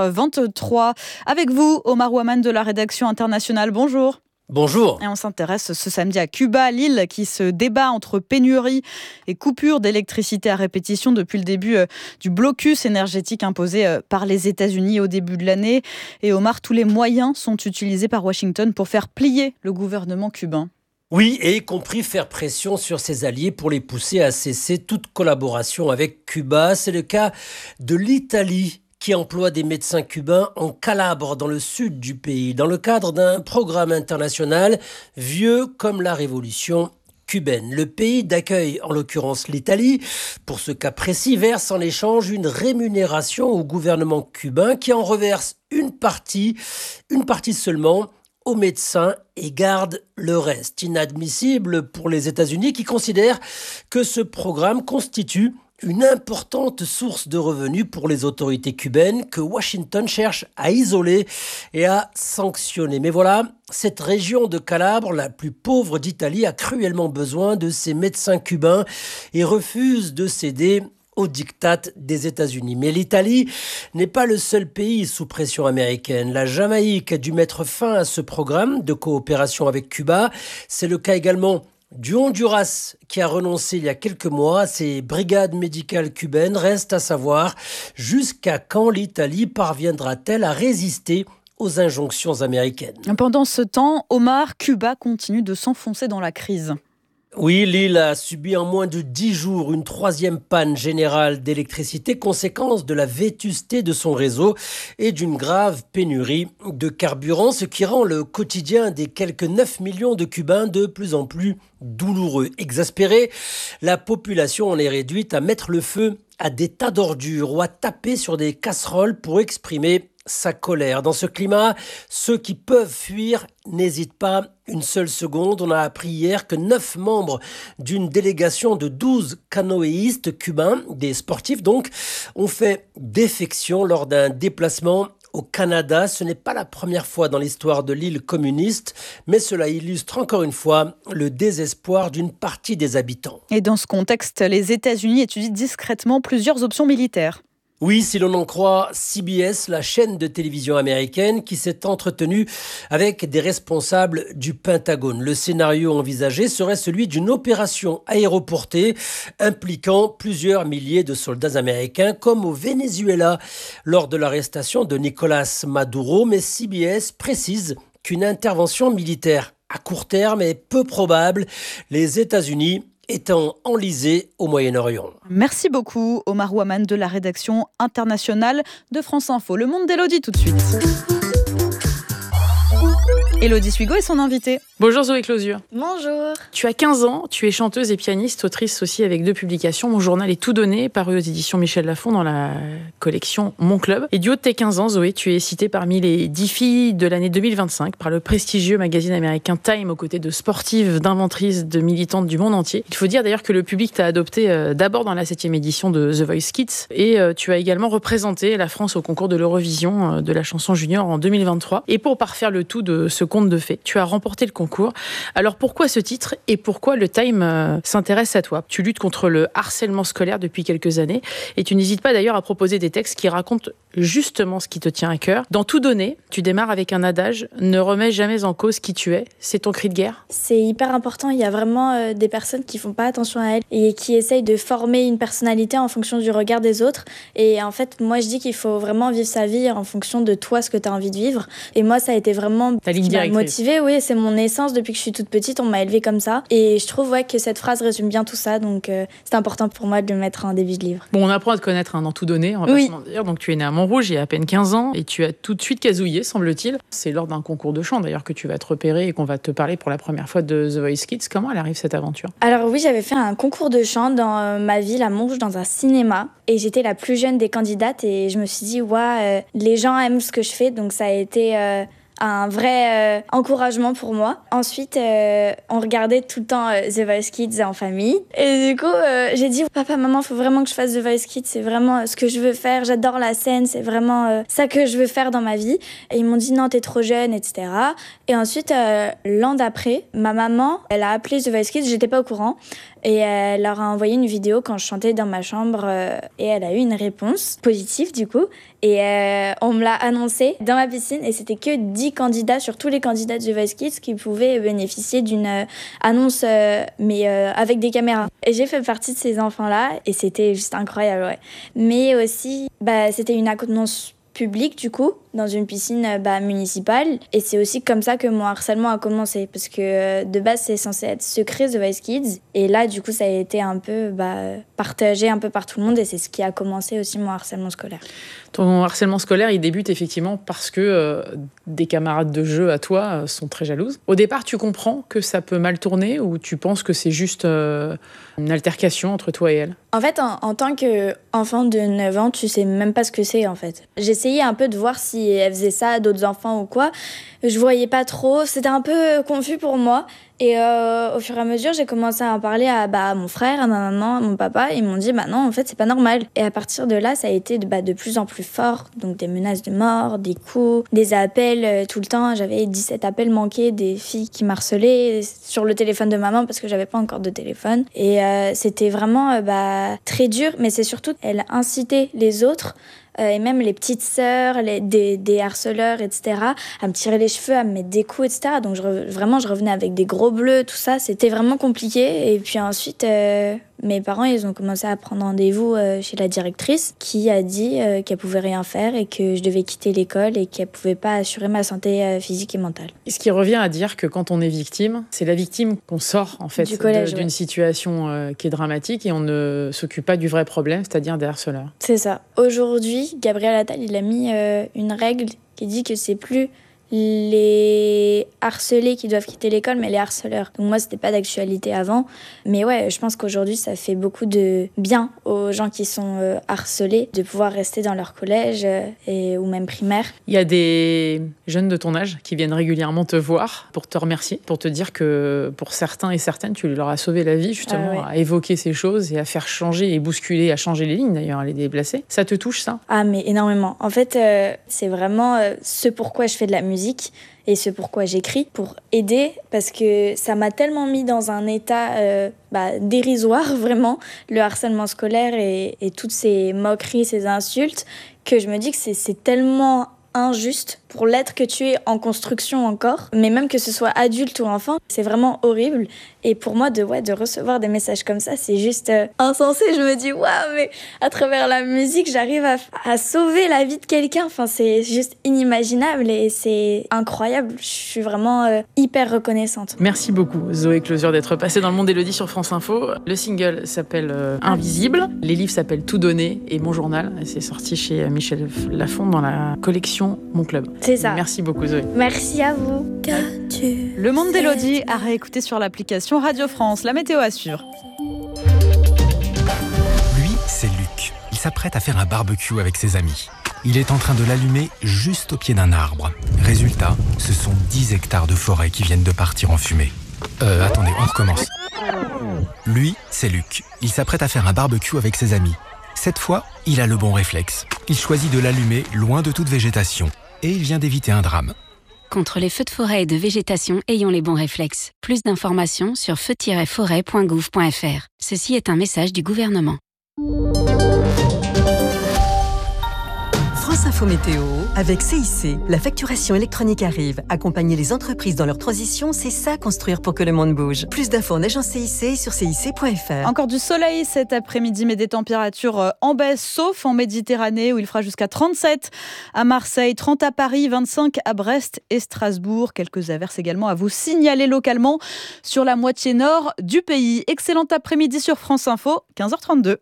15h23. Avec vous, Omar Ouaman de la rédaction internationale. Bonjour. Bonjour. Et on s'intéresse ce samedi à Cuba, l'île qui se débat entre pénurie et coupure d'électricité à répétition depuis le début du blocus énergétique imposé par les États-Unis au début de l'année. Et Omar, tous les moyens sont utilisés par Washington pour faire plier le gouvernement cubain. Oui, et y compris faire pression sur ses alliés pour les pousser à cesser toute collaboration avec Cuba. C'est le cas de l'Italie, qui emploie des médecins cubains en Calabre, dans le sud du pays, dans le cadre d'un programme international vieux comme la révolution cubaine. Le pays d'accueil, en l'occurrence l'Italie, pour ce cas précis, verse en échange une rémunération au gouvernement cubain qui en reverse une partie seulement aux médecins et garde le reste. Inadmissible pour les États-Unis qui considèrent que ce programme constitue une importante source de revenus pour les autorités cubaines que Washington cherche à isoler et à sanctionner. Mais voilà, cette région de Calabre, la plus pauvre d'Italie, a cruellement besoin de ces médecins cubains et refuse de céder au diktat des États-Unis. Mais l'Italie n'est pas le seul pays sous pression américaine. La Jamaïque a dû mettre fin à ce programme de coopération avec Cuba. C'est le cas également du Honduras, qui a renoncé il y a quelques mois à ses brigades médicales cubaines. Reste à savoir jusqu'à quand l'Italie parviendra-t-elle à résister aux injonctions américaines. Pendant ce temps, Omar, Cuba continue de s'enfoncer dans la crise. Oui, l'île a subi en moins de 10 jours une 3e panne générale d'électricité, conséquence de la vétusté de son réseau et d'une grave pénurie de carburant, ce qui rend le quotidien des quelques 9 millions de Cubains de plus en plus douloureux. Exaspérée, la population en est réduite à mettre le feu à des tas d'ordures ou à taper sur des casseroles pour exprimer sa colère. Dans ce climat, ceux qui peuvent fuir n'hésitent pas une seule seconde. On a appris hier que 9 membres d'une délégation de 12 canoïstes cubains, des sportifs donc, ont fait défection lors d'un déplacement au Canada. Ce n'est pas la première fois dans l'histoire de l'île communiste, mais cela illustre encore une fois le désespoir d'une partie des habitants. Et dans ce contexte, les États-Unis étudient discrètement plusieurs options militaires. Oui, si l'on en croit CBS, la chaîne de télévision américaine qui s'est entretenue avec des responsables du Pentagone. Le scénario envisagé serait celui d'une opération aéroportée impliquant plusieurs milliers de soldats américains, comme au Venezuela lors de l'arrestation de Nicolás Maduro. Mais CBS précise qu'une intervention militaire à court terme est peu probable, les États-Unis étant enlisés au Moyen-Orient. Merci beaucoup Omar Ouaman de la rédaction internationale de France Info. Le Monde d'Élodie tout de suite. Élodie Suigo est son invitée. Bonjour Zoé Closure. Bonjour. Tu as 15 ans, tu es chanteuse et pianiste, autrice aussi avec 2 publications. Mon journal est tout donné, paru aux éditions Michel Lafon dans la collection Mon Club. Et du haut de tes 15 ans, Zoé, tu es citée parmi les 10 filles de l'année 2025 par le prestigieux magazine américain Time, aux côtés de sportives, d'inventrices, de militantes du monde entier. Il faut dire d'ailleurs que le public t'a adopté d'abord dans la 7e édition de The Voice Kids et tu as également représenté la France au concours de l'Eurovision de la chanson junior en 2023. Et pour parfaire le tout de ce conte de fées, tu as remporté le concours. Alors pourquoi ce titre et pourquoi le Time s'intéresse à toi ? Tu luttes contre le harcèlement scolaire depuis quelques années et tu n'hésites pas d'ailleurs à proposer des textes qui racontent justement ce qui te tient à cœur. Dans Tout donner, tu démarres avec un adage « Ne remets jamais en cause qui tu es ». C'est ton cri de guerre ? C'est hyper important. Il y a vraiment des personnes qui font pas attention à elles et qui essayent de former une personnalité en fonction du regard des autres. Et en fait, moi je dis qu'il faut vraiment vivre sa vie en fonction de toi, ce que tu as envie de vivre. Et moi, ça a été vraiment ta ligne m'a motivée, oui, c'est mon essence. Depuis que je suis toute petite, on m'a élevée comme ça. Et je trouve que cette phrase résume bien tout ça. Donc, c'est important pour moi de le mettre en début de livre. Bon, on apprend à te connaître dans Tout donner, on va pas se mentir. Donc, tu es née à Montrouge il y a à peine 15 ans et tu as tout de suite casouillé, semble-t-il. C'est lors d'un concours de chant, d'ailleurs, que tu vas te repérer et qu'on va te parler pour la première fois de The Voice Kids. Comment elle arrive, cette aventure ? Alors oui, j'avais fait un concours de chant dans ma ville, à Montrouge, dans un cinéma. Et j'étais la plus jeune des candidates et je me suis dit, les gens aiment ce que je fais. Donc, ça a été un vrai encouragement pour moi. Ensuite, on regardait tout le temps The Voice Kids en famille. Et du coup, j'ai dit, papa, maman, il faut vraiment que je fasse The Voice Kids. C'est vraiment ce que je veux faire. J'adore la scène. C'est vraiment ça que je veux faire dans ma vie. Et ils m'ont dit, non, t'es trop jeune, etc. Et ensuite, l'an d'après, ma maman, elle a appelé The Voice Kids. J'étais pas au courant. Et elle leur a envoyé une vidéo quand je chantais dans ma chambre. Et elle a eu une réponse positive, du coup. Et on me l'a annoncé dans ma piscine. Et c'était que 10 candidats sur tous les candidats de The Voice Kids qui pouvaient bénéficier d'une annonce, mais avec des caméras. Et j'ai fait partie de ces enfants-là. Et c'était juste incroyable, ouais. Mais aussi, c'était une annonce publique, du coup, dans une piscine municipale. Et c'est aussi comme ça que mon harcèlement a commencé. Parce que de base, c'est censé être secret, The Voice Kids. Et là, du coup, ça a été un peu partagé un peu par tout le monde. Et c'est ce qui a commencé aussi mon harcèlement scolaire. Ton harcèlement scolaire, il débute effectivement parce que des camarades de jeu à toi sont très jalouses. Au départ, tu comprends que ça peut mal tourner ou tu penses que c'est juste une altercation entre toi et elle ? En fait, en tant qu'enfant de 9 ans, tu sais même pas ce que c'est, en fait. J'essayais un peu de voir si elle faisait ça à d'autres enfants ou quoi. Je voyais pas trop. C'était un peu confus pour moi. Et au fur et à mesure, j'ai commencé à en parler à mon frère, à ma maman, à mon papa. Ils m'ont dit, non, en fait, c'est pas normal. Et à partir de là, ça a été de plus en plus fort. Donc des menaces de mort, des coups, des appels tout le temps. J'avais 17 appels manqués, des filles qui m'harcelaient sur le téléphone de maman parce que j'avais pas encore de téléphone. Et c'était vraiment très dur. Mais c'est surtout, elle incitait les autres, et même les petites sœurs, des harceleurs, etc., à me tirer les cheveux, à me mettre des coups, etc. Donc je revenais avec des gros bleus, tout ça. C'était vraiment compliqué. Et puis ensuite, mes parents, ils ont commencé à prendre rendez-vous chez la directrice qui a dit qu'elle pouvait rien faire et que je devais quitter l'école et qu'elle pouvait pas assurer ma santé physique et mentale. Ce qui revient à dire que quand on est victime, c'est la victime qu'on sort en fait d'une situation qui est dramatique et on ne s'occupe pas du vrai problème, c'est-à-dire des harceleurs. C'est ça. Aujourd'hui, Gabriel Attal, il a mis une règle qui dit que c'est plus les harcelés qui doivent quitter l'école, mais les harceleurs. Donc moi, c'était pas d'actualité avant. Mais ouais, je pense qu'aujourd'hui, ça fait beaucoup de bien aux gens qui sont harcelés de pouvoir rester dans leur collège ou même primaire. Il y a des jeunes de ton âge qui viennent régulièrement te voir pour te remercier, pour te dire que pour certains et certaines, tu leur as sauvé la vie, justement, à évoquer ces choses et à faire changer et bousculer, à changer les lignes d'ailleurs, à les déplacer. Ça te touche, ça ? Ah, mais énormément. En fait, c'est vraiment ce pourquoi je fais de la musique et ce pourquoi j'écris, pour aider, parce que ça m'a tellement mis dans un état dérisoire, vraiment, le harcèlement scolaire et toutes ces moqueries, ces insultes, que je me dis que c'est tellement injuste pour l'être que tu es en construction encore, mais même que ce soit adulte ou enfant, c'est vraiment horrible. Et pour moi, de recevoir des messages comme ça, c'est juste insensé. Je me dis, waouh, mais à travers la musique, j'arrive à sauver la vie de quelqu'un. Enfin, c'est juste inimaginable et c'est incroyable. Je suis vraiment hyper reconnaissante. Merci beaucoup, Zoé Closure, d'être passée dans le monde d'Élodie sur France Info. Le single s'appelle Invisible. Les livres s'appellent Tout donner et Mon journal. C'est sorti chez Michel Lafon dans la collection Mon club. C'est ça. Merci beaucoup, Zoé. Merci à vous. Le monde d'Élodie à réécouter sur l'application Radio France. La météo à suivre. Lui, c'est Luc. Il s'apprête à faire un barbecue avec ses amis. Il est en train de l'allumer juste au pied d'un arbre. Résultat, ce sont 10 hectares de forêt qui viennent de partir en fumée. Attendez, on recommence. Lui, c'est Luc. Il s'apprête à faire un barbecue avec ses amis. Cette fois, il a le bon réflexe. Il choisit de l'allumer loin de toute végétation. Et il vient d'éviter un drame. Contre les feux de forêt et de végétation, ayons les bons réflexes. Plus d'informations sur feu-forêt.gouv.fr. Ceci est un message du gouvernement. France Info Météo avec CIC. La facturation électronique arrive. Accompagner les entreprises dans leur transition, c'est ça construire pour que le monde bouge. Plus d'infos en agence CIC sur cic.fr. Encore du soleil cet après-midi, mais des températures en baisse, sauf en Méditerranée où il fera jusqu'à 37 à Marseille, 30 à Paris, 25 à Brest et Strasbourg. Quelques averses également à vous signaler localement sur la moitié nord du pays. Excellent après-midi sur France Info, 15h32.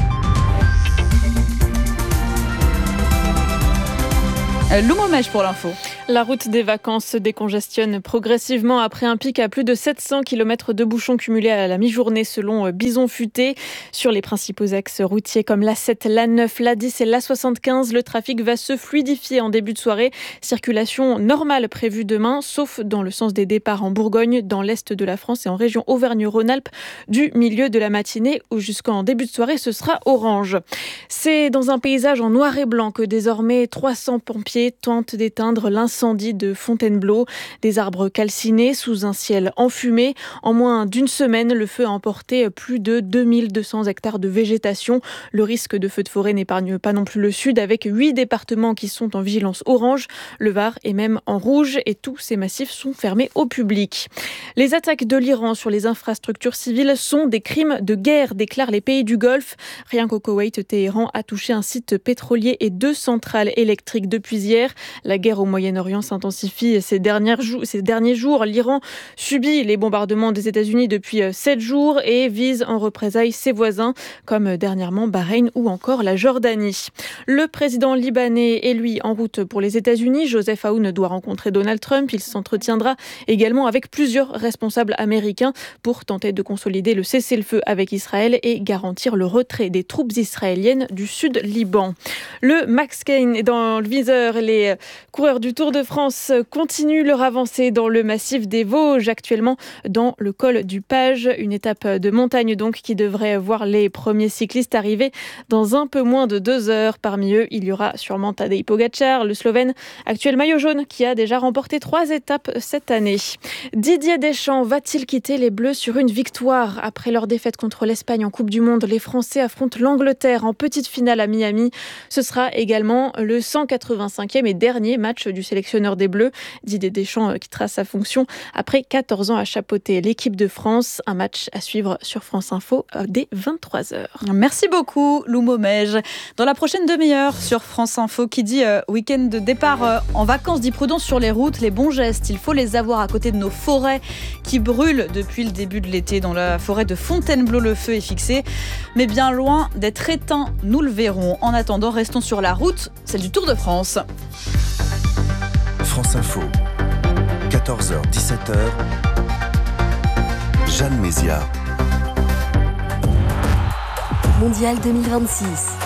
Loumomèche pour l'info. La route des vacances se décongestionne progressivement après un pic à plus de 700 km de bouchons cumulés à la mi-journée selon Bison Futé. Sur les principaux axes routiers comme l'A7, l'A9, l'A10 et l'A75, le trafic va se fluidifier en début de soirée. Circulation normale prévue demain, sauf dans le sens des départs en Bourgogne, dans l'est de la France et en région Auvergne-Rhône-Alpes, du milieu de la matinée ou jusqu'en début de soirée, ce sera orange. C'est dans un paysage en noir et blanc que désormais 300 pompiers tentent d'éteindre l'incendie de Fontainebleau. Des arbres calcinés sous un ciel enfumé. En moins d'une semaine, le feu a emporté plus de 2200 hectares de végétation. Le risque de feu de forêt n'épargne pas non plus le sud, avec 8 départements qui sont en vigilance orange. Le Var est même en rouge et tous ces massifs sont fermés au public. Les attaques de l'Iran sur les infrastructures civiles sont des crimes de guerre, déclarent les pays du Golfe. Rien qu'au Koweït, Téhéran a touché un site pétrolier et 2 centrales électriques depuis hier. La guerre au Moyen-Orient s'intensifie ces derniers jours. L'Iran subit les bombardements des États-Unis depuis 7 jours et vise en représailles ses voisins, comme dernièrement Bahreïn ou encore la Jordanie. Le président libanais est lui en route pour les États-Unis. Joseph Aoun doit rencontrer Donald Trump. Il s'entretiendra également avec plusieurs responsables américains pour tenter de consolider le cessez-le-feu avec Israël et garantir le retrait des troupes israéliennes du sud Liban. Le Max Kane est dans le viseur. Les coureurs du Tour de France continuent leur avancée dans le massif des Vosges, actuellement dans le col du Page, une étape de montagne donc qui devrait voir les premiers cyclistes arriver dans un peu moins de 2 heures. Parmi eux, il y aura sûrement Tadej Pogačar, le Slovène, actuel maillot jaune, qui a déjà remporté 3 étapes cette année. Didier Deschamps va-t-il quitter les Bleus sur une victoire? Après leur défaite contre l'Espagne en Coupe du Monde, les Français affrontent l'Angleterre en petite finale à Miami. Ce sera également le 185e et dernier match du sélectionneur des Bleus. Didier Deschamps quittera sa fonction après 14 ans à chapeauter l'équipe de France. Un match à suivre sur France Info dès 23h. Merci beaucoup Lou Momège. Dans la prochaine demi-heure sur France Info, qui dit week-end de départ en vacances, dit prudence sur les routes, les bons gestes, il faut les avoir à côté de nos forêts qui brûlent depuis le début de l'été. Dans la forêt de Fontainebleau, le feu est fixé, mais bien loin d'être éteint, nous le verrons. En attendant, restons sur la route, celle du Tour de France. France Info, 14h, 17h, Jeanne Mézia. Mondial 2026.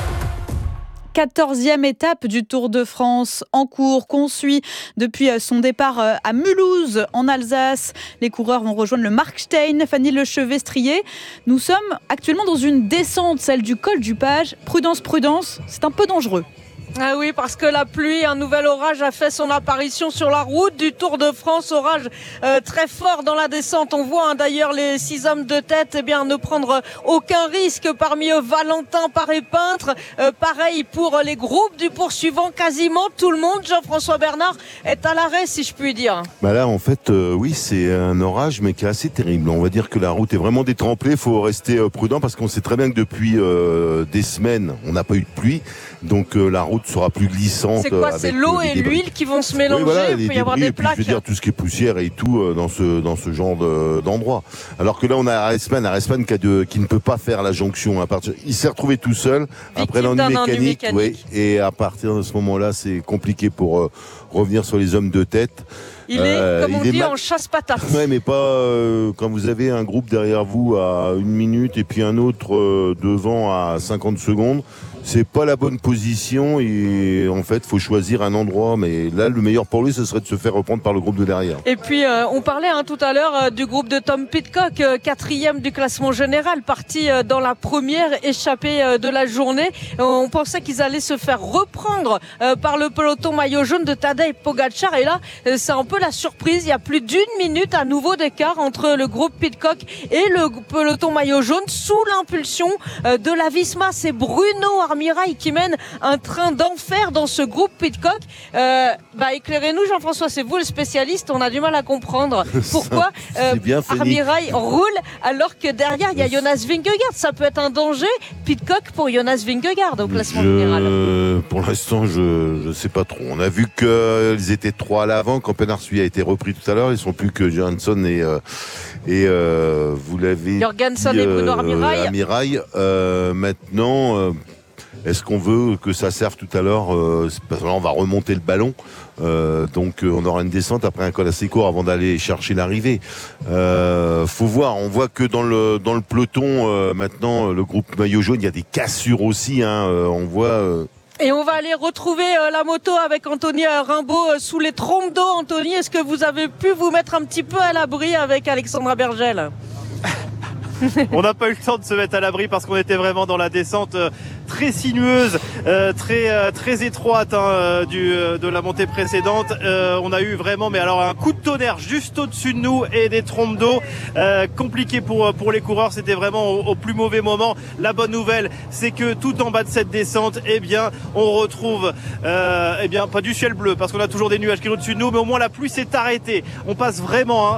14e étape du Tour de France en cours, qu'on suit depuis son départ à Mulhouse en Alsace. Les coureurs vont rejoindre le Markstein. Fanny Lechevet-Strier, nous sommes actuellement dans une descente, celle du col du Page. Prudence, c'est un peu dangereux. Ah oui, parce que la pluie, un nouvel orage a fait son apparition sur la route du Tour de France. Orage très fort dans la descente. On voit d'ailleurs les 6 hommes de tête ne prendre aucun risque. Parmi eux, Valentin Paré-Peintre. Pareil pour les groupes du poursuivant. Quasiment tout le monde, Jean-François Bernard, est à l'arrêt, si je puis dire. Là, en fait, oui, c'est un orage, mais qui est assez terrible. On va dire que la route est vraiment détrempée. Il faut rester prudent parce qu'on sait très bien que depuis des semaines, on n'a pas eu de pluie. Donc la route sera plus glissante. C'est quoi? C'est l'eau et l'huile qui vont se mélanger. Oui, voilà, il peut y avoir des plaques. Je veux dire tout ce qui est poussière et tout dans ce genre d'endroit. Alors que là on a Arespman qui ne peut pas faire la jonction. Il s'est retrouvé tout seul après l'ennui mécanique. Oui, et à partir de ce moment-là, c'est compliqué pour revenir sur les hommes de tête. Il est, comme on dit, en chasse-patate. Ouais, mais pas quand vous avez un groupe derrière vous à 1 minute et puis un autre devant à 50 secondes. C'est pas la bonne position et en fait, faut choisir un endroit. Mais là, le meilleur pour lui, ce serait de se faire reprendre par le groupe de derrière. Et puis, on parlait tout à l'heure du groupe de Tom Pidcock, 4e du classement général, parti dans la première échappée de la journée. On pensait qu'ils allaient se faire reprendre par le peloton maillot jaune de Tadej Pogačar. Et là, c'est un peu la surprise. Il y a plus d'1 minute à nouveau d'écart entre le groupe Pidcock et le peloton maillot jaune sous l'impulsion de la Visma. C'est Bruno Armirail qui mène un train d'enfer dans ce groupe Pidcock. Éclairez-nous, Jean-François, c'est vous le spécialiste, on a du mal à comprendre pourquoi Armirail roule alors que derrière il y a Jonas Vingegaard. Ça peut être un danger, Pidcock, pour Jonas Vingegaard au classement général. Pour l'instant, je sais pas trop. On a vu qu'ils étaient 3 à l'avant. Quand Penarsuy a été repris tout à l'heure, ils sont plus que Johansson et vous l'avez Jorgensen et Bruno Armirail. Maintenant, est-ce qu'on veut que ça serve tout à l'heure parce que là, on va remonter le ballon. Donc on aura une descente après un col assez court avant d'aller chercher l'arrivée. Faut voir. On voit que dans le peloton maintenant, le groupe maillot jaune, il y a des cassures aussi. On voit. Et on va aller retrouver la moto avec Anthony Rimbaud sous les trompes d'eau. Anthony, est-ce que vous avez pu vous mettre un petit peu à l'abri avec Alexandra Bergel? On n'a pas eu le temps de se mettre à l'abri parce qu'on était vraiment dans la descente très sinueuse, très étroite de la montée précédente. On a eu vraiment un coup de tonnerre juste au-dessus de nous et des trompes d'eau. Compliqué pour les coureurs, c'était vraiment au plus mauvais moment. La bonne nouvelle, c'est que tout en bas de cette descente, on retrouve pas du ciel bleu parce qu'on a toujours des nuages qui sont au-dessus de nous, mais au moins la pluie s'est arrêtée. On passe vraiment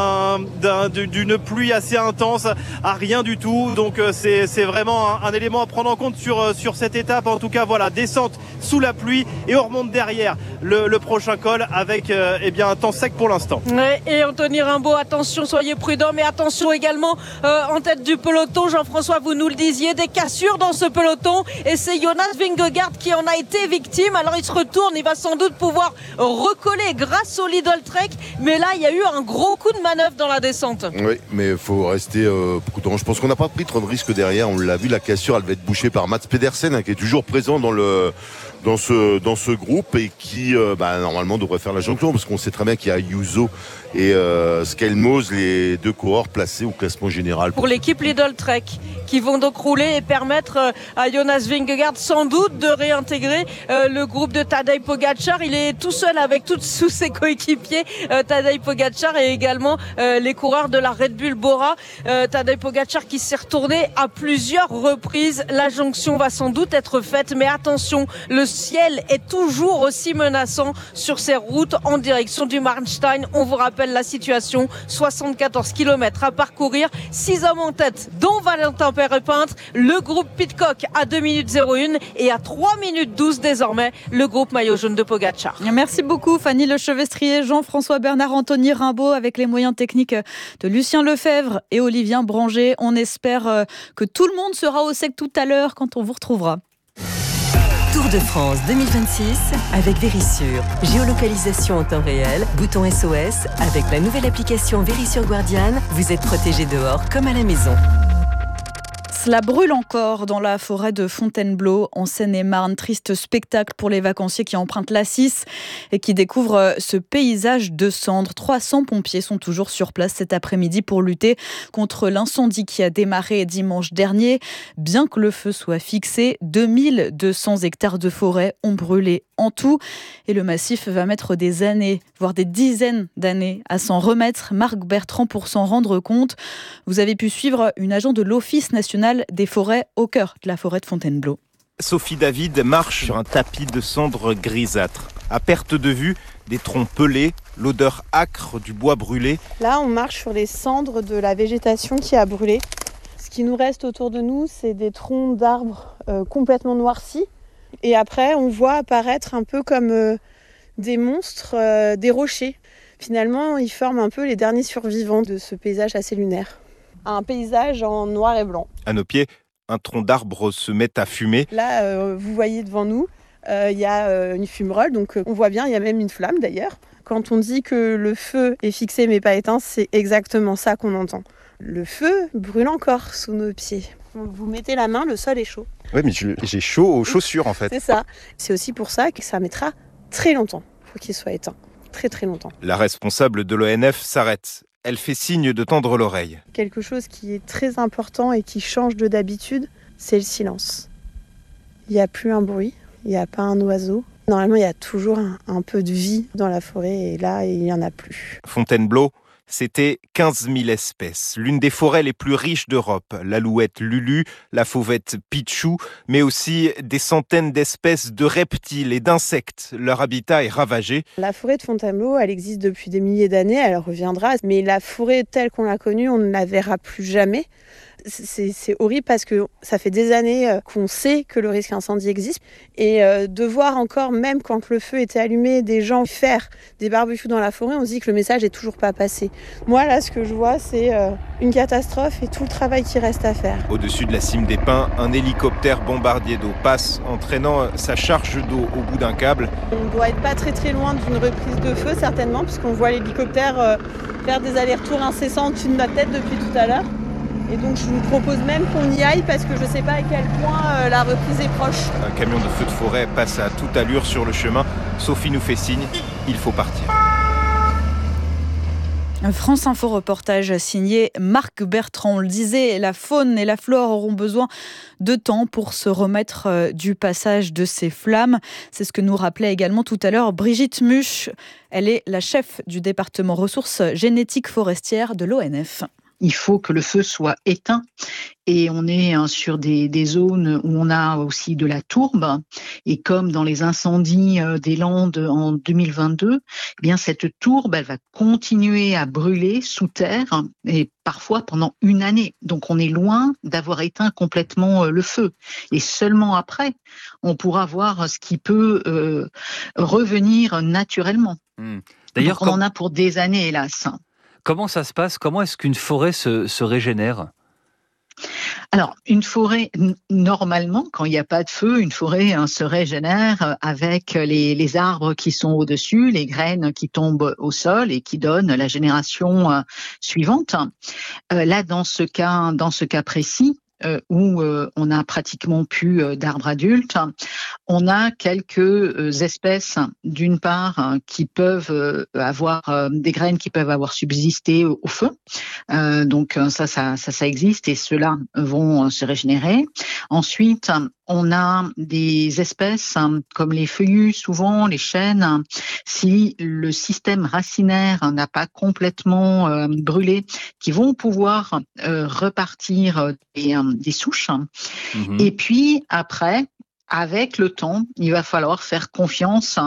d'une pluie assez intense à rien du tout, donc c'est vraiment un élément à prendre en compte sur cette étape. En tout cas, voilà, descente sous la pluie et on remonte derrière le prochain col avec un temps sec pour l'instant. Ouais, et Anthony Rimbaud, attention, soyez prudents, mais attention également en tête du peloton. Jean-François, vous nous le disiez, des cassures dans ce peloton et c'est Jonas Vingegaard qui en a été victime. Alors il se retourne, il va sans doute pouvoir recoller grâce au Lidl Trek, mais là il y a eu un gros coup de manœuvre dans la descente. Oui, mais il faut rester prudent. Je pense qu'on n'a pas pris trop de risques derrière. On l'a vu, la cassure, elle va être bouchée par Mats Pedersen, qui est toujours présent dans ce groupe et qui normalement devrait faire la jonction, parce qu'on sait très bien qu'il y a Ayuso et Skelmos, les 2 coureurs placés au classement général. Pour l'équipe Lidl Trek, qui vont donc rouler et permettre à Jonas Vingegaard sans doute de réintégrer le groupe de Tadej Pogačar. Il est tout seul avec tous ses coéquipiers, Tadej Pogačar, et également les coureurs de la Red Bull Bora. Tadej Pogačar qui s'est retourné à plusieurs reprises. La jonction va sans doute être faite, mais attention, le ciel est toujours aussi menaçant sur ces routes en direction du Marnstein. On vous rappelle la situation, 74 km à parcourir, 6 hommes en tête, dont Valentin Perret-Peintre, le groupe Pidcock à 2 minutes 01 et à 3 minutes 12 désormais, le groupe maillot jaune de Pogačar. Merci beaucoup Fanny Lechevestrier, Jean-François Bernard, Anthony Rimbaud, avec les moyens techniques de Lucien Lefebvre et Olivien Branger. On espère que tout le monde sera au sec tout à l'heure quand on vous retrouvera. Tour de France 2026 avec Verisure. Géolocalisation en temps réel, bouton SOS. Avec la nouvelle application Verisure Guardian, vous êtes protégé dehors comme à la maison. Cela brûle encore dans la forêt de Fontainebleau, en Seine-et-Marne. Triste spectacle pour les vacanciers qui empruntent l'A6 et qui découvrent ce paysage de cendres. 300 pompiers sont toujours sur place cet après-midi pour lutter contre l'incendie qui a démarré dimanche dernier. Bien que le feu soit fixé, 2200 hectares de forêt ont brûlé en tout. Et le massif va mettre des années, voire des dizaines d'années à s'en remettre. Marc Bertrand pour s'en rendre compte. Vous avez pu suivre une agent de l'Office national des forêts au cœur de la forêt de Fontainebleau. Sophie David marche sur un tapis de cendres grisâtres. À perte de vue, des troncs pelés, l'odeur âcre du bois brûlé. Là, on marche sur les cendres de la végétation qui a brûlé. Ce qui nous reste autour de nous, c'est des troncs d'arbres complètement noircis. Et après, on voit apparaître un peu comme des monstres, des rochers. Finalement, ils forment un peu les derniers survivants de ce paysage assez lunaire. Un paysage en noir et blanc. À nos pieds, un tronc d'arbre se met à fumer. Là, vous voyez devant nous, il y a une fumerole, donc on voit bien, il y a même une flamme d'ailleurs. Quand on dit que le feu est fixé mais pas éteint, c'est exactement ça qu'on entend. Le feu brûle encore sous nos pieds. Vous mettez la main, le sol est chaud. Oui, mais j'ai chaud aux chaussures en fait. C'est ça. C'est aussi pour ça que ça mettra très longtemps pour qu'il soit éteint. Très très longtemps. La responsable de l'ONF s'arrête. Elle fait signe de tendre l'oreille. Quelque chose qui est très important et qui change de d'habitude, c'est le silence. Il n'y a plus un bruit, il n'y a pas un oiseau. Normalement, il y a toujours un peu de vie dans la forêt et là, il n'y en a plus. Fontainebleau, C'était 15 000 espèces, l'une des forêts les plus riches d'Europe. L'alouette Lulu, la fauvette Pichou, mais aussi des centaines d'espèces de reptiles et d'insectes. Leur habitat est ravagé. La forêt de Fontainebleau, elle existe depuis des milliers d'années, elle reviendra. Mais la forêt telle qu'on l'a connue, on ne la verra plus jamais. C'est horrible parce que ça fait des années qu'on sait que le risque incendie existe. Et de voir encore, même quand le feu était allumé, des gens faire des barbecues dans la forêt, on se dit que le message n'est toujours pas passé. Moi, là, ce que je vois, c'est une catastrophe et tout le travail qui reste à faire. Au-dessus de la cime des pins, un hélicoptère bombardier d'eau passe, entraînant sa charge d'eau au bout d'un câble. On ne doit être pas très très loin d'une reprise de feu, certainement, puisqu'on voit l'hélicoptère faire des allers-retours incessants au-dessus de notre tête depuis tout à l'heure. Et donc je vous propose même qu'on y aille parce que je ne sais pas à quel point la reprise est proche. Un camion de feu de forêt passe à toute allure sur le chemin. Sophie nous fait signe, il faut partir. France Info reportage signé Marc Bertrand. On le disait, la faune et la flore auront besoin de temps pour se remettre du passage de ces flammes. C'est ce que nous rappelait également tout à l'heure Brigitte Muche. Elle est la chef du département ressources génétiques forestières de l'ONF. Il faut que le feu soit éteint et on est sur des zones où on a aussi de la tourbe et comme dans les incendies des Landes en 2022, eh bien cette tourbe elle va continuer à brûler sous terre et parfois pendant une année. Donc on est loin d'avoir éteint complètement le feu et seulement après on pourra voir ce qui peut revenir naturellement. D'ailleurs, donc on en a pour des années hélas. Comment ça se passe ? Comment est-ce qu'une forêt se régénère ? Alors, une forêt, normalement, quand il n'y a pas de feu, une forêt se régénère avec les arbres qui sont au-dessus, les graines qui tombent au sol et qui donnent la génération suivante. Là, dans ce cas précis, où on n'a pratiquement plus d'arbres adultes. On a quelques espèces, d'une part, qui peuvent avoir des graines qui peuvent avoir subsisté au feu. Donc ça existe et ceux-là vont se régénérer. Ensuite, on a des espèces comme les feuillus, souvent les chênes. Si le système racinaire n'a pas complètement brûlé, qui vont pouvoir repartir des souches. Et puis après, avec le temps, il va falloir faire confiance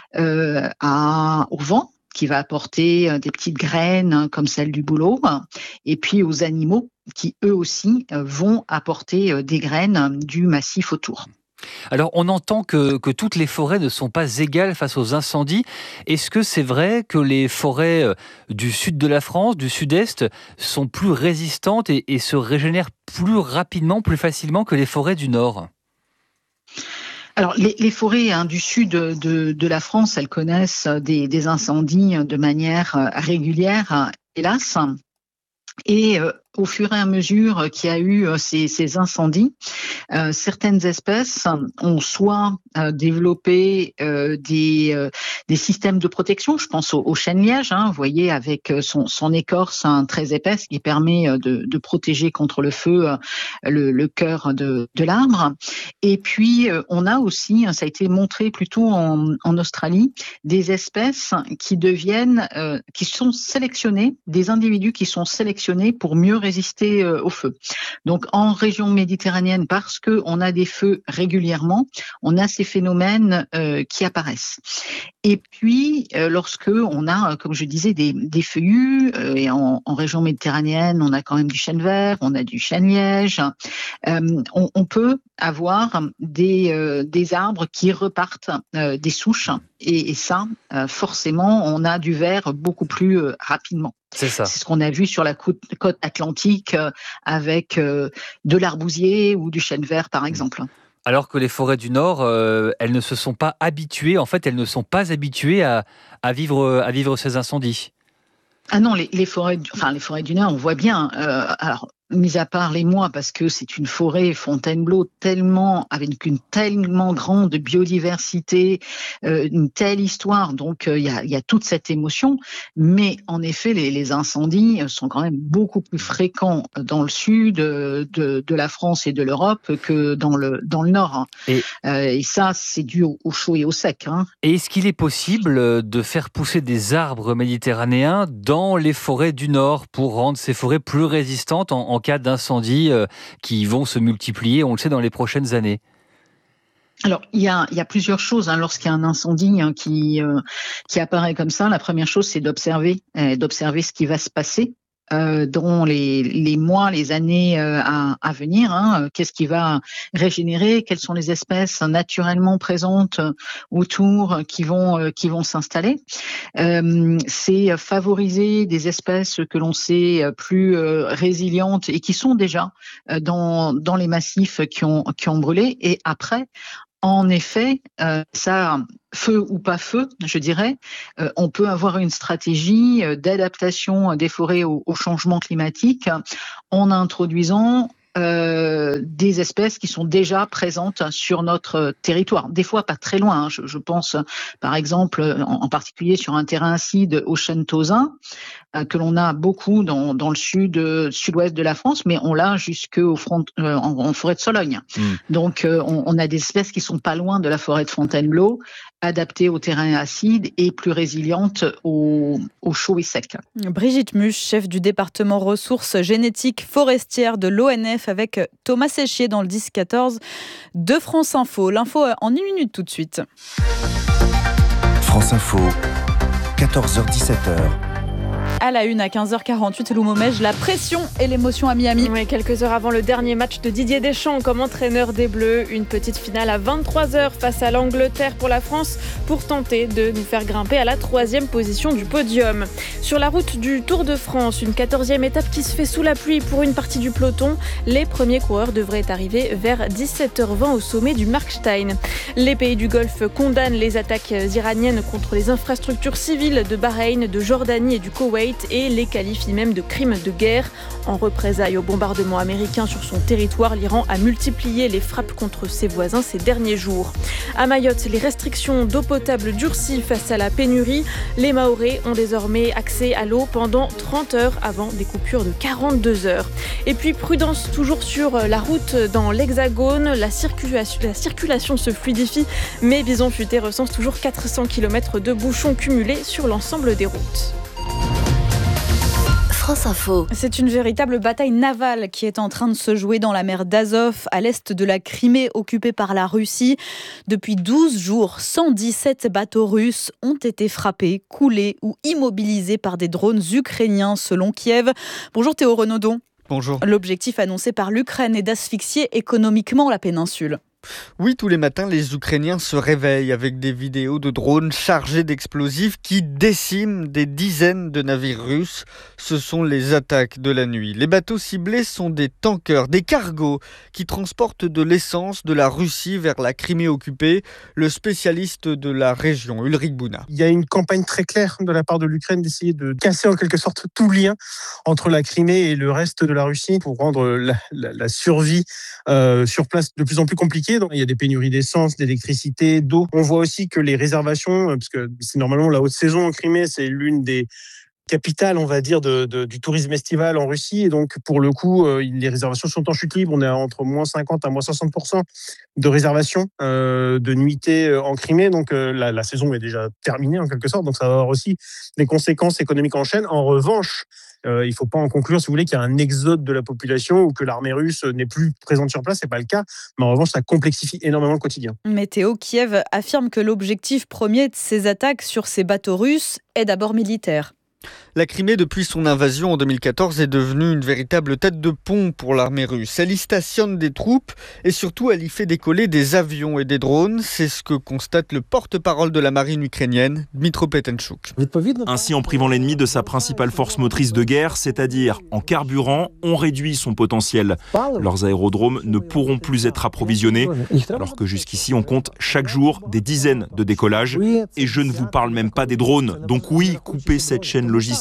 au vent qui va apporter des petites graines comme celle du bouleau, et puis aux animaux qui eux aussi vont apporter des graines du massif autour. Alors, on entend que toutes les forêts ne sont pas égales face aux incendies. Est-ce que c'est vrai que les forêts du sud de la France, du sud-est, sont plus résistantes et se régénèrent plus rapidement, plus facilement que les forêts du nord ? Alors, les forêts du sud de la France, elles connaissent des incendies de manière régulière, hélas. Et au fur et à mesure qu'il y a eu ces incendies, certaines espèces ont soit développé des systèmes de protection. Je pense au chêne-liège, vous voyez, avec son écorce très épaisse qui permet de protéger contre le feu le cœur de l'arbre. Et puis, on a aussi, ça a été montré plutôt en Australie, des espèces qui sont sélectionnées, des individus qui sont sélectionnés pour mieux résister au feu. Donc en région méditerranéenne, parce qu'on a des feux régulièrement, on a ces phénomènes qui apparaissent. Et puis lorsque on a, comme je disais, des feuillus, et en région méditerranéenne, on a quand même du chêne vert, on a du chêne-liège, on peut avoir des arbres qui repartent des souches, et ça, forcément, on a du vert beaucoup plus rapidement. C'est ça. C'est ce qu'on a vu sur la côte atlantique avec de l'arbousier ou du chêne vert, par exemple. Alors que les forêts du Nord, elles ne se sont pas habituées, elles ne sont pas habituées à vivre ces incendies. Ah non, les forêts du Nord, on voit bien. Alors, mis à part les mois, parce que c'est une forêt Fontainebleau avec une tellement grande biodiversité, une telle histoire, donc il y a toute cette émotion. Mais en effet, les incendies sont quand même beaucoup plus fréquents dans le sud de la France et de l'Europe que dans le nord. Et ça, c'est dû au chaud et au sec. Et est-ce qu'il est possible de faire pousser des arbres méditerranéens dans les forêts du nord pour rendre ces forêts plus résistantes en cas d'incendies qui vont se multiplier, on le sait, dans les prochaines années? Alors, il y a plusieurs choses. Lorsqu'il y a un incendie qui apparaît comme ça, la première chose, c'est d'observer ce qui va se passer dans les mois, les années à venir. Qu'est-ce qui va régénérer? Quelles sont les espèces naturellement présentes autour qui vont s'installer? C'est favoriser des espèces que l'on sait plus résilientes et qui sont déjà dans les massifs qui ont brûlé. Et après, en effet, ça, feu ou pas feu, je dirais, on peut avoir une stratégie d'adaptation des forêts au changement climatique en introduisant des espèces qui sont déjà présentes sur notre territoire. Des fois pas très loin. Je pense par exemple en particulier sur un terrain acide au chêne tausin que l'on a beaucoup dans le sud-ouest de la France, mais on l'a jusqu'en forêt de Sologne. Donc on a des espèces qui sont pas loin de la forêt de Fontainebleau, adaptées au terrain acide et plus résilientes au chaud et sec. Brigitte Muche, chef du département ressources génétiques forestières de l'ONF, avec Thomas Séchier dans le 10-14 de France Info. L'info en 1 minute tout de suite. France Info, 14h-17h. À la une, à 15h48, Lou Momège, la pression et l'émotion à Miami. Oui, quelques heures avant le dernier match de Didier Deschamps comme entraîneur des Bleus. Une petite finale à 23h face à l'Angleterre pour la France pour tenter de nous faire grimper à la 3e position du podium. Sur la route du Tour de France, une 14e étape qui se fait sous la pluie pour une partie du peloton. Les premiers coureurs devraient arriver vers 17h20 au sommet du Markstein. Les pays du Golfe condamnent les attaques iraniennes contre les infrastructures civiles de Bahreïn, de Jordanie et du Koweït et les qualifie même de crimes de guerre. En représailles au bombardement américain sur son territoire, l'Iran a multiplié les frappes contre ses voisins ces derniers jours. À Mayotte, les restrictions d'eau potable durcient face à la pénurie. Les Mahorais ont désormais accès à l'eau pendant 30 heures avant des coupures de 42 heures. Et puis prudence toujours sur la route dans l'Hexagone. La circulation se fluidifie, mais Bison Futé recense toujours 400 km de bouchons cumulés sur l'ensemble des routes. France Info. C'est une véritable bataille navale qui est en train de se jouer dans la mer d'Azov, à l'est de la Crimée occupée par la Russie. Depuis 12 jours, 117 bateaux russes ont été frappés, coulés ou immobilisés par des drones ukrainiens, selon Kiev. Bonjour Théo Renaudon. Bonjour. L'objectif annoncé par l'Ukraine est d'asphyxier économiquement la péninsule. Oui, tous les matins, les Ukrainiens se réveillent avec des vidéos de drones chargés d'explosifs qui déciment des dizaines de navires russes. Ce sont les attaques de la nuit. Les bateaux ciblés sont des tankers, des cargos qui transportent de l'essence de la Russie vers la Crimée occupée. Le spécialiste de la région, Ulrich Bouna. Il y a une campagne très claire de la part de l'Ukraine d'essayer de casser en quelque sorte tout lien entre la Crimée et le reste de la Russie pour rendre la survie sur place de plus en plus compliquée. Donc, il y a des pénuries d'essence, d'électricité, d'eau. On voit aussi que les réservations, parce que c'est normalement la haute saison en Crimée, c'est l'une des capitale, on va dire, du tourisme estival en Russie. Et donc, pour le coup, les réservations sont en chute libre. On est entre moins 50 à moins 60% de réservations de nuitées en Crimée. Donc, la saison est déjà terminée, en quelque sorte. Donc, ça va avoir aussi des conséquences économiques en chaîne. En revanche, il ne faut pas en conclure, si vous voulez, qu'il y a un exode de la population ou que l'armée russe n'est plus présente sur place. Ce n'est pas le cas. Mais en revanche, ça complexifie énormément le quotidien. Météo, Kiev affirme que l'objectif premier de ces attaques sur ces bateaux russes est d'abord militaire. La Crimée, depuis son invasion en 2014, est devenue une véritable tête de pont pour l'armée russe. Elle y stationne des troupes et surtout elle y fait décoller des avions et des drones. C'est ce que constate le porte-parole de la marine ukrainienne, Dmytro Petenchuk. Ainsi, en privant l'ennemi de sa principale force motrice de guerre, c'est-à-dire en carburant, on réduit son potentiel. Leurs aérodromes ne pourront plus être approvisionnés, alors que jusqu'ici on compte chaque jour des dizaines de décollages. Et je ne vous parle même pas des drones. Donc oui, couper cette chaîne logistique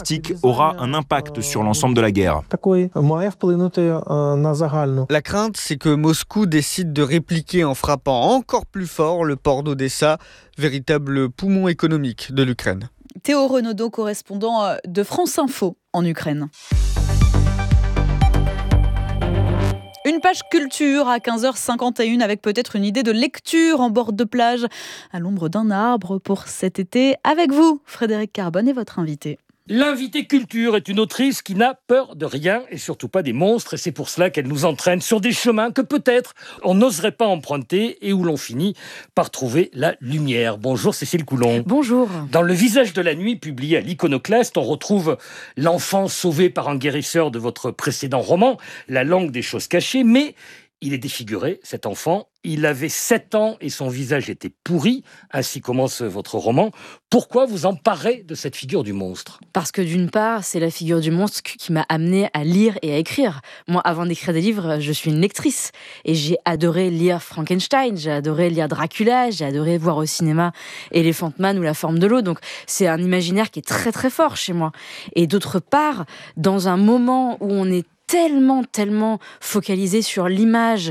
artistique aura un impact sur l'ensemble de la guerre. La crainte, c'est que Moscou décide de répliquer en frappant encore plus fort le port d'Odessa, véritable poumon économique de l'Ukraine. Théo Renaudot, correspondant de France Info en Ukraine. Une page culture à 15h51 avec peut-être une idée de lecture en bord de plage à l'ombre d'un arbre pour cet été. Avec vous, Frédéric Carbone est votre invité. L'invité culture est une autrice qui n'a peur de rien et surtout pas des monstres, et c'est pour cela qu'elle nous entraîne sur des chemins que peut-être on n'oserait pas emprunter et où l'on finit par trouver la lumière. Bonjour Cécile Coulon. Bonjour. Dans Le visage de la nuit, publié à l'Iconoclaste, on retrouve l'enfant sauvé par un guérisseur de votre précédent roman, La langue des choses cachées, mais il est défiguré, cet enfant. Il avait 7 ans et son visage était pourri. Ainsi commence votre roman. Pourquoi vous emparez de cette figure du monstre ? Parce que d'une part, c'est la figure du monstre qui m'a amenée à lire et à écrire. Moi, avant d'écrire des livres, je suis une lectrice. Et j'ai adoré lire Frankenstein, j'ai adoré lire Dracula, j'ai adoré voir au cinéma Elephant Man ou La forme de l'eau. Donc c'est un imaginaire qui est très très fort chez moi. Et d'autre part, dans un moment où on est tellement focalisé sur l'image